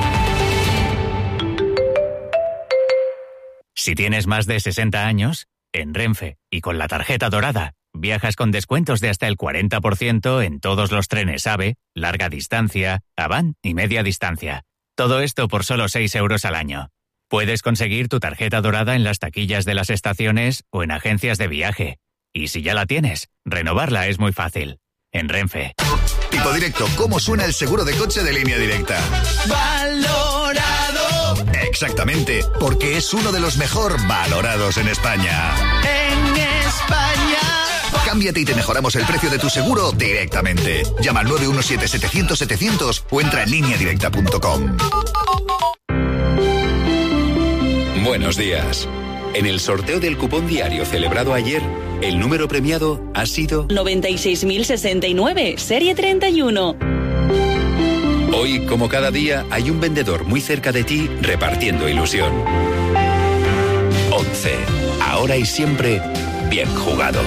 [SPEAKER 6] Si tienes más de sesenta años, en Renfe y con la tarjeta dorada, viajas con descuentos de hasta el cuarenta por ciento en todos los trenes AVE, larga distancia, Avant y media distancia. Todo esto por solo seis euros al año. Puedes conseguir tu tarjeta dorada en las taquillas de las estaciones o en agencias de viaje. Y si ya la tienes, renovarla es muy fácil. En Renfe.
[SPEAKER 8] Tipo Directo, ¿cómo suena el seguro de coche de Línea Directa? ¡Valorado! Exactamente, porque es uno de los mejor valorados en España.
[SPEAKER 10] En España.
[SPEAKER 8] Cámbiate y te mejoramos el precio de tu seguro directamente. Llama al nueve uno siete setecientos setecientos o entra en línea directa punto com.
[SPEAKER 12] Buenos días. En el sorteo del cupón diario celebrado ayer, el número premiado ha sido
[SPEAKER 24] noventa y seis mil sesenta y nueve, serie treinta y uno.
[SPEAKER 12] Hoy, como cada día, hay un vendedor muy cerca de ti repartiendo ilusión. once. Ahora y siempre, bien jugado.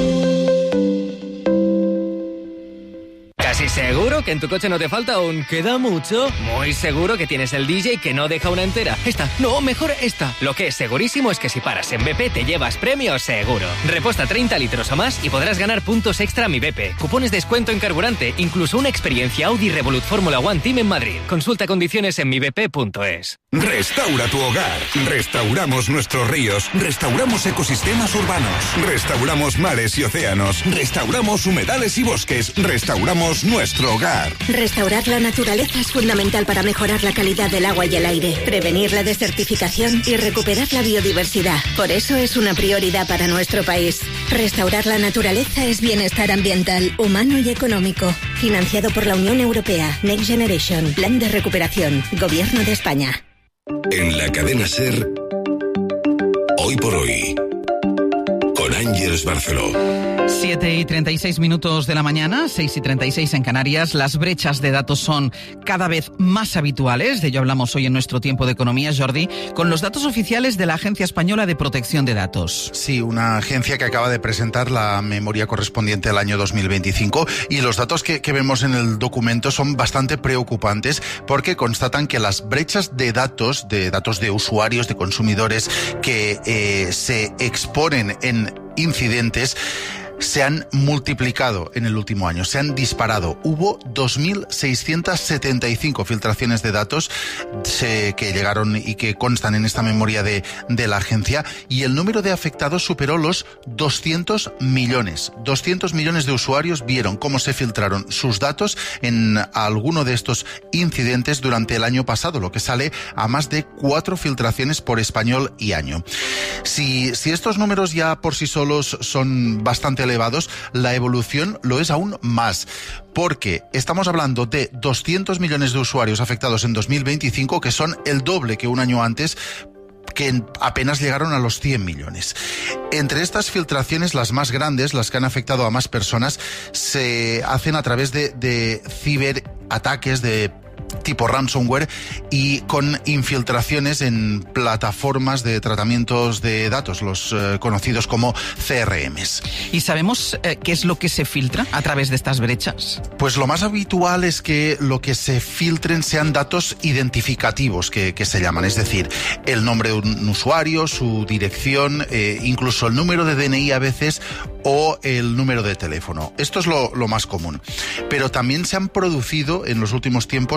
[SPEAKER 27] Casi seguro que en tu coche no te falta un ¿queda mucho? Muy seguro que tienes el D J que no deja una entera. Esta, no, mejor esta. Lo que es segurísimo es que si paras en B P te llevas premios seguro. Reposta treinta litros o más y podrás ganar puntos extra a Mi B P. Cupones de descuento en carburante, incluso una experiencia Audi Revolut Fórmula One Team en Madrid. Consulta condiciones en mi b p punto es.
[SPEAKER 28] Restaura tu hogar. Restauramos nuestros ríos. Restauramos ecosistemas urbanos. Restauramos mares y océanos. Restauramos humedales y bosques. Restauramos nuestro hogar.
[SPEAKER 29] Restaurar la naturaleza es fundamental para mejorar la calidad del agua y el aire, prevenir la desertificación y recuperar la biodiversidad. Por eso es una prioridad para nuestro país. Restaurar la naturaleza es bienestar ambiental, humano y económico. Financiado por la Unión Europea. Next Generation. Plan de recuperación. Gobierno de España.
[SPEAKER 8] En la cadena SER, hoy por hoy, con Ángeles Barceló.
[SPEAKER 2] siete y treinta y seis minutos de la mañana, seis y treinta y seis en Canarias. Las brechas de datos son cada vez más habituales. De ello hablamos hoy en nuestro tiempo de economía, Jordi, con los datos oficiales de la Agencia Española de Protección de Datos.
[SPEAKER 5] Sí, una agencia que acaba de presentar la memoria correspondiente al año dos mil veinticinco, y los datos que, que vemos en el documento son bastante preocupantes porque constatan que las brechas de datos, de datos de usuarios, de consumidores que eh, se exponen en incidentes, se han multiplicado en el último año, se han disparado. Hubo dos mil seiscientas setenta y cinco filtraciones de datos se, que llegaron y que constan en esta memoria de, de la agencia, y el número de afectados superó los doscientos millones. doscientos millones de usuarios vieron cómo se filtraron sus datos en alguno de estos incidentes durante el año pasado, lo que sale a más de cuatro filtraciones por español y año. Si, si estos números ya por sí solos son bastante elevados, la evolución lo es aún más, porque estamos hablando de doscientos millones de usuarios afectados en dos mil veinticinco, que son el doble que un año antes, que apenas llegaron a los cien millones. Entre estas filtraciones, las más grandes, las que han afectado a más personas, se hacen a través de, de ciberataques, de tipo ransomware, y con infiltraciones en plataformas de tratamientos de datos, los eh, conocidos como C R Ms.
[SPEAKER 2] ¿Y sabemos eh, qué es lo que se filtra a través de estas brechas?
[SPEAKER 5] Pues lo más habitual es que lo que se filtren sean datos identificativos, que, que se llaman, es decir, el nombre de un usuario, su dirección, eh, incluso el número de D N I a veces, o el número de teléfono. Esto es lo, lo más común. Pero también se han producido en los últimos tiempos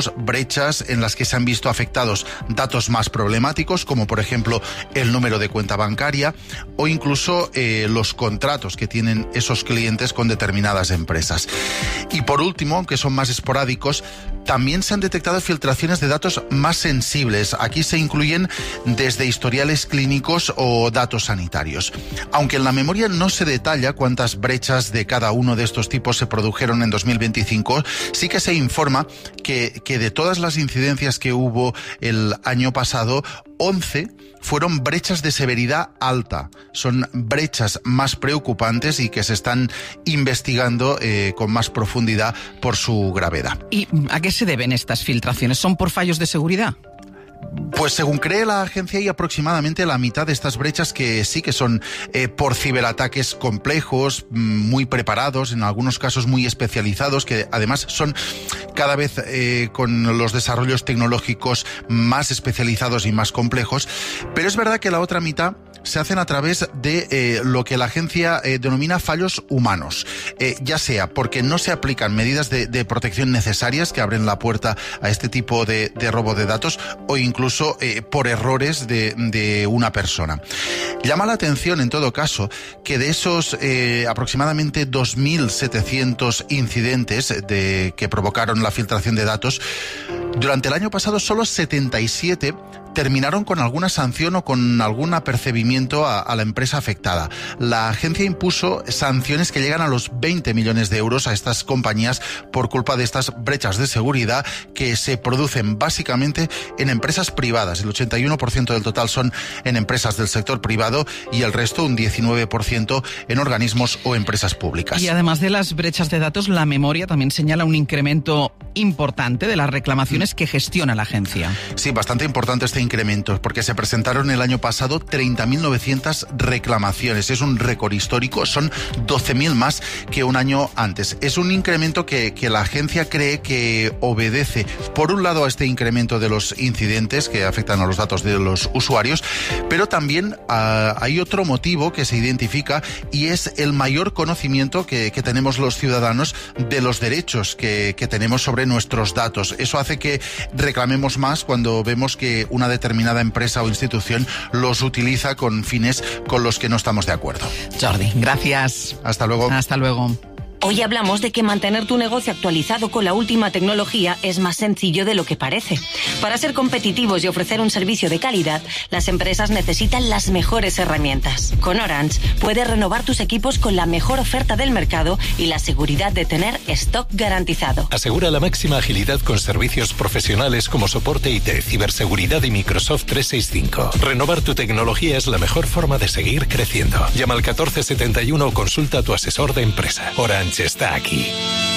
[SPEAKER 5] tenemos brechas en las que se han visto afectados datos más problemáticos, como por ejemplo el número de cuenta bancaria o incluso eh, los contratos que tienen esos clientes con determinadas empresas. Y por último, aunque son más esporádicos, también se han detectado filtraciones de datos más sensibles. Aquí se incluyen desde historiales clínicos o datos sanitarios. Aunque en la memoria no se detalla cuántas brechas de cada uno de estos tipos se produjeron en dos mil veinticinco, sí que se informa que, que de todas las incidencias que hubo el año pasado, once fueron brechas de severidad alta. Son brechas más preocupantes y que se están investigando eh, con más profundidad por su gravedad.
[SPEAKER 2] ¿Y a qué se deben estas filtraciones? ¿Son por fallos de seguridad?
[SPEAKER 5] Pues según cree la agencia, hay aproximadamente la mitad de estas brechas que sí que son eh, por ciberataques complejos, muy preparados, en algunos casos muy especializados, que además son cada vez eh, con los desarrollos tecnológicos más especializados y más complejos. Pero es verdad que la otra mitad se hacen a través de eh, lo que la agencia eh, denomina fallos humanos, eh, ya sea porque no se aplican medidas de, de protección necesarias que abren la puerta a este tipo de, de robo de datos, o incluso eh, por errores de, de una persona. Llama la atención, en todo caso, que de esos eh, aproximadamente dos mil setecientos incidentes de, que provocaron la filtración de datos, durante el año pasado solo setenta y siete terminaron con alguna sanción o con algún apercibimiento a, a la empresa afectada. La agencia impuso sanciones que llegan a los veinte millones de euros a estas compañías por culpa de estas brechas de seguridad que se producen básicamente en empresas privadas. El ochenta y uno por ciento del total son en empresas del sector privado y el resto, un diecinueve por ciento, en organismos o empresas públicas.
[SPEAKER 2] Y además de las brechas de datos, la memoria también señala un incremento importante de las reclamaciones que gestiona la agencia.
[SPEAKER 5] Sí, bastante importante este incrementos, porque se presentaron el año pasado treinta mil novecientas reclamaciones. Es un récord histórico, son doce mil más que un año antes. Es un incremento que, que la agencia cree que obedece, por un lado, a este incremento de los incidentes que afectan a los datos de los usuarios, pero también uh, hay otro motivo que se identifica, y es el mayor conocimiento que, que tenemos los ciudadanos de los derechos que, que tenemos sobre nuestros datos. Eso hace que reclamemos más cuando vemos que una determinada empresa o institución los utiliza con fines con los que no estamos de acuerdo.
[SPEAKER 2] Jordi, gracias.
[SPEAKER 5] Hasta luego.
[SPEAKER 2] Hasta luego.
[SPEAKER 1] Hoy hablamos de que mantener tu negocio actualizado con la última tecnología es más sencillo de lo que parece. Para ser competitivos y ofrecer un servicio de calidad, las empresas necesitan las mejores herramientas. Con Orange puedes renovar tus equipos con la mejor oferta del mercado y la seguridad de tener stock garantizado.
[SPEAKER 9] Asegura la máxima agilidad con servicios profesionales como soporte I T, ciberseguridad y Microsoft trescientos sesenta y cinco. Renovar tu tecnología es la mejor forma de seguir creciendo. Llama al catorce setenta y uno o consulta a tu asesor de empresa. Orange está aquí.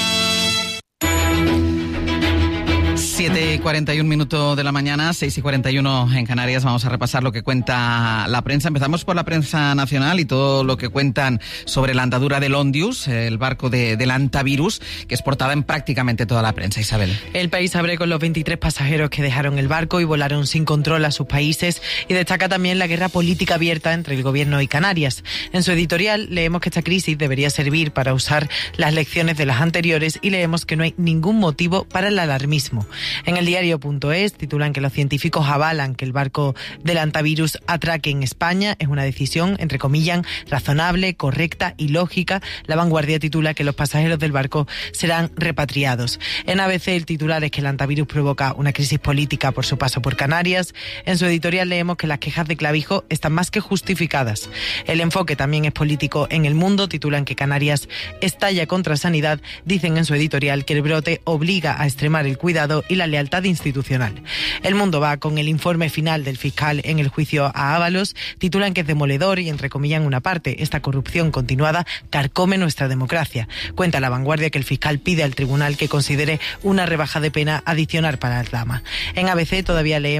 [SPEAKER 2] siete y cuarenta y un minutos de la mañana, seis y cuarenta y uno en Canarias. Vamos a repasar lo que cuenta la prensa. Empezamos por la prensa nacional y todo lo que cuentan sobre la andadura del Ondius, el barco de, del antivirus, que es portada en prácticamente toda la prensa. Isabel.
[SPEAKER 11] El País abre con los veintitrés pasajeros que dejaron el barco y volaron sin control a sus países, y destaca también la guerra política abierta entre el gobierno y Canarias. En su editorial leemos que esta crisis debería servir para usar las lecciones de las anteriores, y leemos que no hay ningún motivo para el alarmismo. En el diario punto es titulan que los científicos avalan que el barco del antivirus atraque en España. Es una decisión, entre comillas, razonable, correcta y lógica. La Vanguardia titula que los pasajeros del barco serán repatriados. En A B C el titular es que el antivirus provoca una crisis política por su paso por Canarias. En su editorial leemos que las quejas de Clavijo están más que justificadas. El enfoque también es político en El Mundo. Titulan que Canarias estalla contra Sanidad. Dicen en su editorial que el brote obliga a extremar el cuidado y la lealtad institucional. El Mundo va con el informe final del fiscal en el juicio a Ábalos. Titulan que es demoledor y, entre comillas, en una parte, esta corrupción continuada carcome nuestra democracia. Cuenta La Vanguardia que el fiscal pide al tribunal que considere una rebaja de pena adicional para la dama. En A B C todavía leemos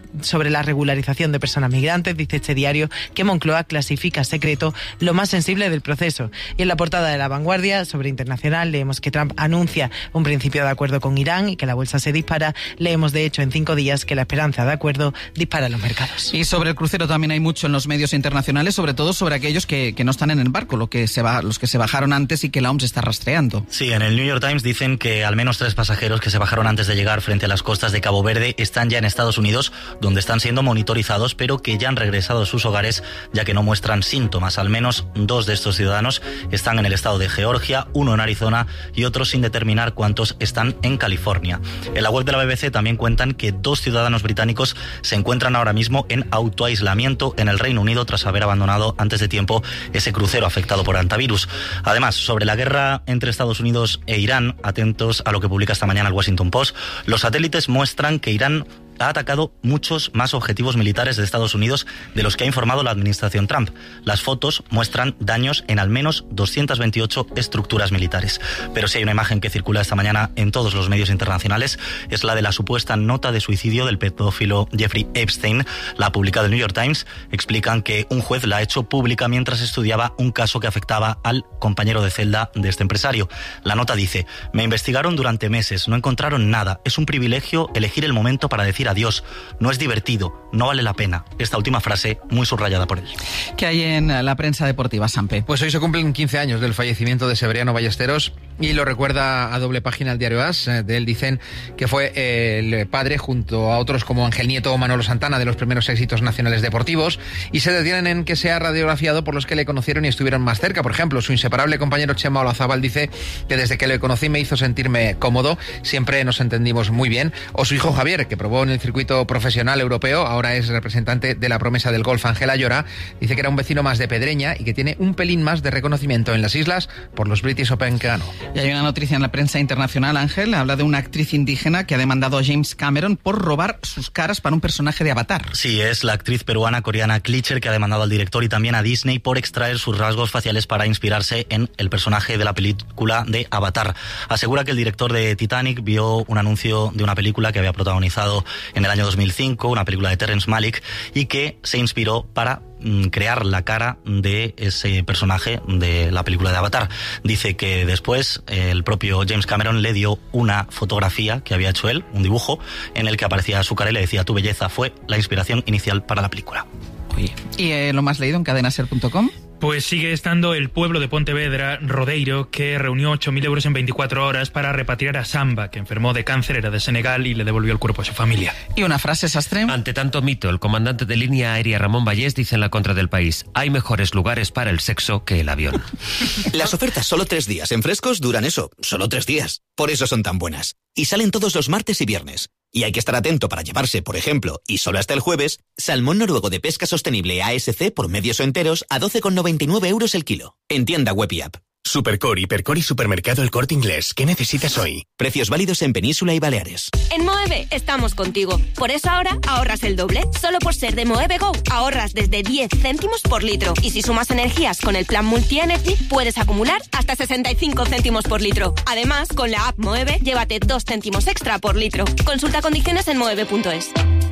[SPEAKER 11] sobre la regularización de personas migrantes, dice este diario que Moncloa clasifica secreto lo más sensible del proceso. Y en la portada de La Vanguardia, sobre internacional, leemos que Trump anuncia un principio de acuerdo con Irán y que la bolsa se dispara. Leemos, de hecho, en cinco días que la esperanza de acuerdo dispara los mercados.
[SPEAKER 2] Y sobre el crucero también hay mucho en los medios internacionales, sobre todo sobre aquellos que, que no están en el barco, lo que se va, los que se bajaron antes y que la O M S está rastreando.
[SPEAKER 3] Sí, en el New York Times dicen que al menos tres pasajeros que se bajaron antes de llegar frente a las costas de Cabo Verde están ya en Estados Unidos, donde están siendo monitorizados, pero que ya han regresado a sus hogares, ya que no muestran síntomas. Al menos dos de estos ciudadanos están en el estado de Georgia, uno en Arizona y otros sin determinar cuántos están en California. En la web de la B B C también cuentan que dos ciudadanos británicos se encuentran ahora mismo en autoaislamiento en el Reino Unido tras haber abandonado antes de tiempo ese crucero afectado por hantavirus. Además, sobre la guerra entre Estados Unidos e Irán, atentos a lo que publica esta mañana el Washington Post, los satélites muestran que Irán ha atacado muchos más objetivos militares de Estados Unidos de los que ha informado la administración Trump. Las fotos muestran daños en al menos doscientas veintiocho estructuras militares. Pero si hay una imagen que circula esta mañana en todos los medios internacionales, es la de la supuesta nota de suicidio del pedófilo Jeffrey Epstein. La ha publicado el New York Times. Explican que un juez la ha hecho pública mientras estudiaba un caso que afectaba al compañero de celda de este empresario. La nota dice: me investigaron durante meses, no encontraron nada. Es un privilegio elegir el momento para decir adiós. No es divertido, no vale la pena. Esta última frase muy subrayada por él.
[SPEAKER 2] ¿Qué hay en la prensa deportiva, Sampe?
[SPEAKER 26] Pues hoy se cumplen quince años del fallecimiento de Severiano Ballesteros y lo recuerda a doble página el diario As. De él dicen que fue el padre, junto a otros como Ángel Nieto o Manolo Santana, de los primeros éxitos nacionales deportivos, y se detienen en que se ha radiografiado por los que le conocieron y estuvieron más cerca. Por ejemplo, su inseparable compañero Chema Olazábal dice que desde que le conocí me hizo sentirme cómodo, siempre nos entendimos muy bien. O su hijo Javier, que probó en el circuito profesional europeo, ahora es representante de la promesa del golf Ángela Llora, dice que era un vecino más de Pedreña y que tiene un pelín más de reconocimiento en las islas por los British Open que ganó.
[SPEAKER 2] Y hay una noticia en la prensa internacional, Ángel, habla de una actriz indígena que ha demandado a James Cameron por robar sus caras para un personaje de Avatar.
[SPEAKER 3] Sí, es la actriz peruana coreana Klitschko que ha demandado al director y también a Disney por extraer sus rasgos faciales para inspirarse en el personaje de la película de Avatar. Asegura que el director de Titanic vio un anuncio de una película que había protagonizado en el año dos mil cinco, una película de Terrence Malick, y que se inspiró para mm, crear la cara de ese personaje de la película de Avatar. Dice que después eh, el propio James Cameron le dio una fotografía que había hecho él, un dibujo, en el que aparecía su cara y le decía: tu belleza fue la inspiración inicial para la película.
[SPEAKER 2] Oye. ¿Y eh, lo más leído en cadena ser punto com?
[SPEAKER 13] Pues sigue estando el pueblo de Pontevedra, Rodeiro, que reunió ocho mil euros en veinticuatro horas para repatriar a Samba, que enfermó de cáncer, era de Senegal y le devolvió el cuerpo a su familia.
[SPEAKER 2] ¿Y una frase, Sastre?
[SPEAKER 4] Ante tanto mito, el comandante de línea aérea Ramón Vallés dice en la contra del país: hay mejores lugares para el sexo que el avión.
[SPEAKER 15] Las ofertas solo tres días en Frescos duran eso, solo tres días. Por eso son tan buenas. Y salen todos los martes y viernes. Y hay que estar atento para llevarse, por ejemplo, y solo hasta el jueves, salmón noruego de pesca sostenible A S C por medios o enteros a doce con noventa y nueve euros el kilo. En tienda web y app.
[SPEAKER 16] Supercore, Hipercor y Supermercado El Corte Inglés. ¿Qué necesitas hoy?
[SPEAKER 15] Precios válidos en Península y Baleares.
[SPEAKER 17] En Moeve estamos contigo. Por eso ahora ahorras el doble. Solo por ser de Moeve Go ahorras desde diez céntimos por litro. Y si sumas energías con el plan Multi Energy, puedes acumular hasta sesenta y cinco céntimos por litro. Además, con la app Moeve, llévate dos céntimos extra por litro. Consulta condiciones en moeve punto es.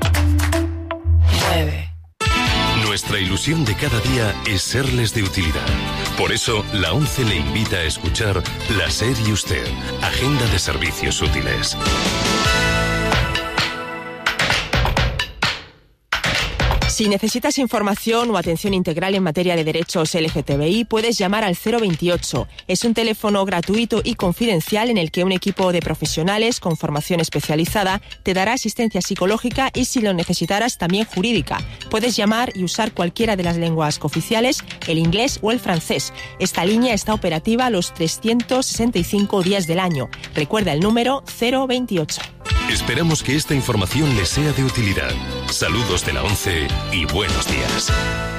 [SPEAKER 17] Moeve.
[SPEAKER 28] Nuestra ilusión de cada día es serles de utilidad. Por eso, la ONCE le invita a escuchar La SER y Usted, Agenda de Servicios Útiles.
[SPEAKER 18] Si necesitas información o atención integral en materia de derechos L G T B I, puedes llamar al cero veintiocho. Es un teléfono gratuito y confidencial en el que un equipo de profesionales con formación especializada te dará asistencia psicológica y, si lo necesitaras, también jurídica. Puedes llamar y usar cualquiera de las lenguas cooficiales, el inglés o el francés. Esta línea está operativa los trescientos sesenta y cinco días del año. Recuerda el número cero veintiocho.
[SPEAKER 28] Esperamos que esta información les sea de utilidad. Saludos de la ONCE y buenos días.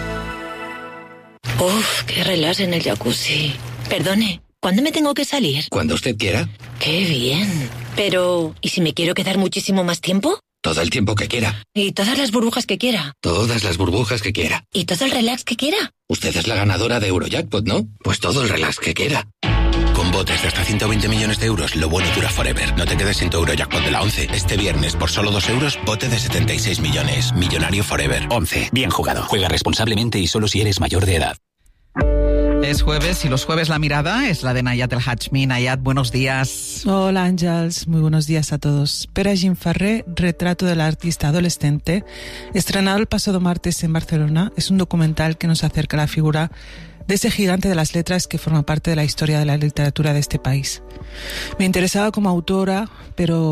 [SPEAKER 19] Uf, qué relax en el jacuzzi. Perdone, ¿cuándo me tengo que salir?
[SPEAKER 20] Cuando usted quiera.
[SPEAKER 19] Qué bien. Pero, ¿y si me quiero quedar muchísimo más tiempo?
[SPEAKER 20] Todo el tiempo que quiera.
[SPEAKER 19] ¿Y todas las burbujas que quiera?
[SPEAKER 20] Todas las burbujas que quiera.
[SPEAKER 19] ¿Y todo el relax que quiera?
[SPEAKER 20] Usted es la ganadora de Eurojackpot, ¿no? Pues todo el relax que quiera.
[SPEAKER 28] Con
[SPEAKER 20] Botes de hasta ciento veinte millones de euros, lo bueno dura forever. No te quedes sin tu Eurojackpot de la once. Este viernes, por solo dos euros, bote de setenta y seis millones. Millonario forever.
[SPEAKER 6] once. Bien jugado. Juega responsablemente y solo si eres mayor de edad.
[SPEAKER 2] Es jueves y los jueves la mirada es la de Nayat El Hachmi. Nayat, buenos días.
[SPEAKER 7] Hola Àngels, muy buenos días a todos. Pere Gimfarré, retrato del artista adolescente, estrenado el pasado martes en Barcelona, es un documental que nos acerca a la figura de ese gigante de las letras que forma parte de la historia de la literatura de este país. Me interesaba como autora, pero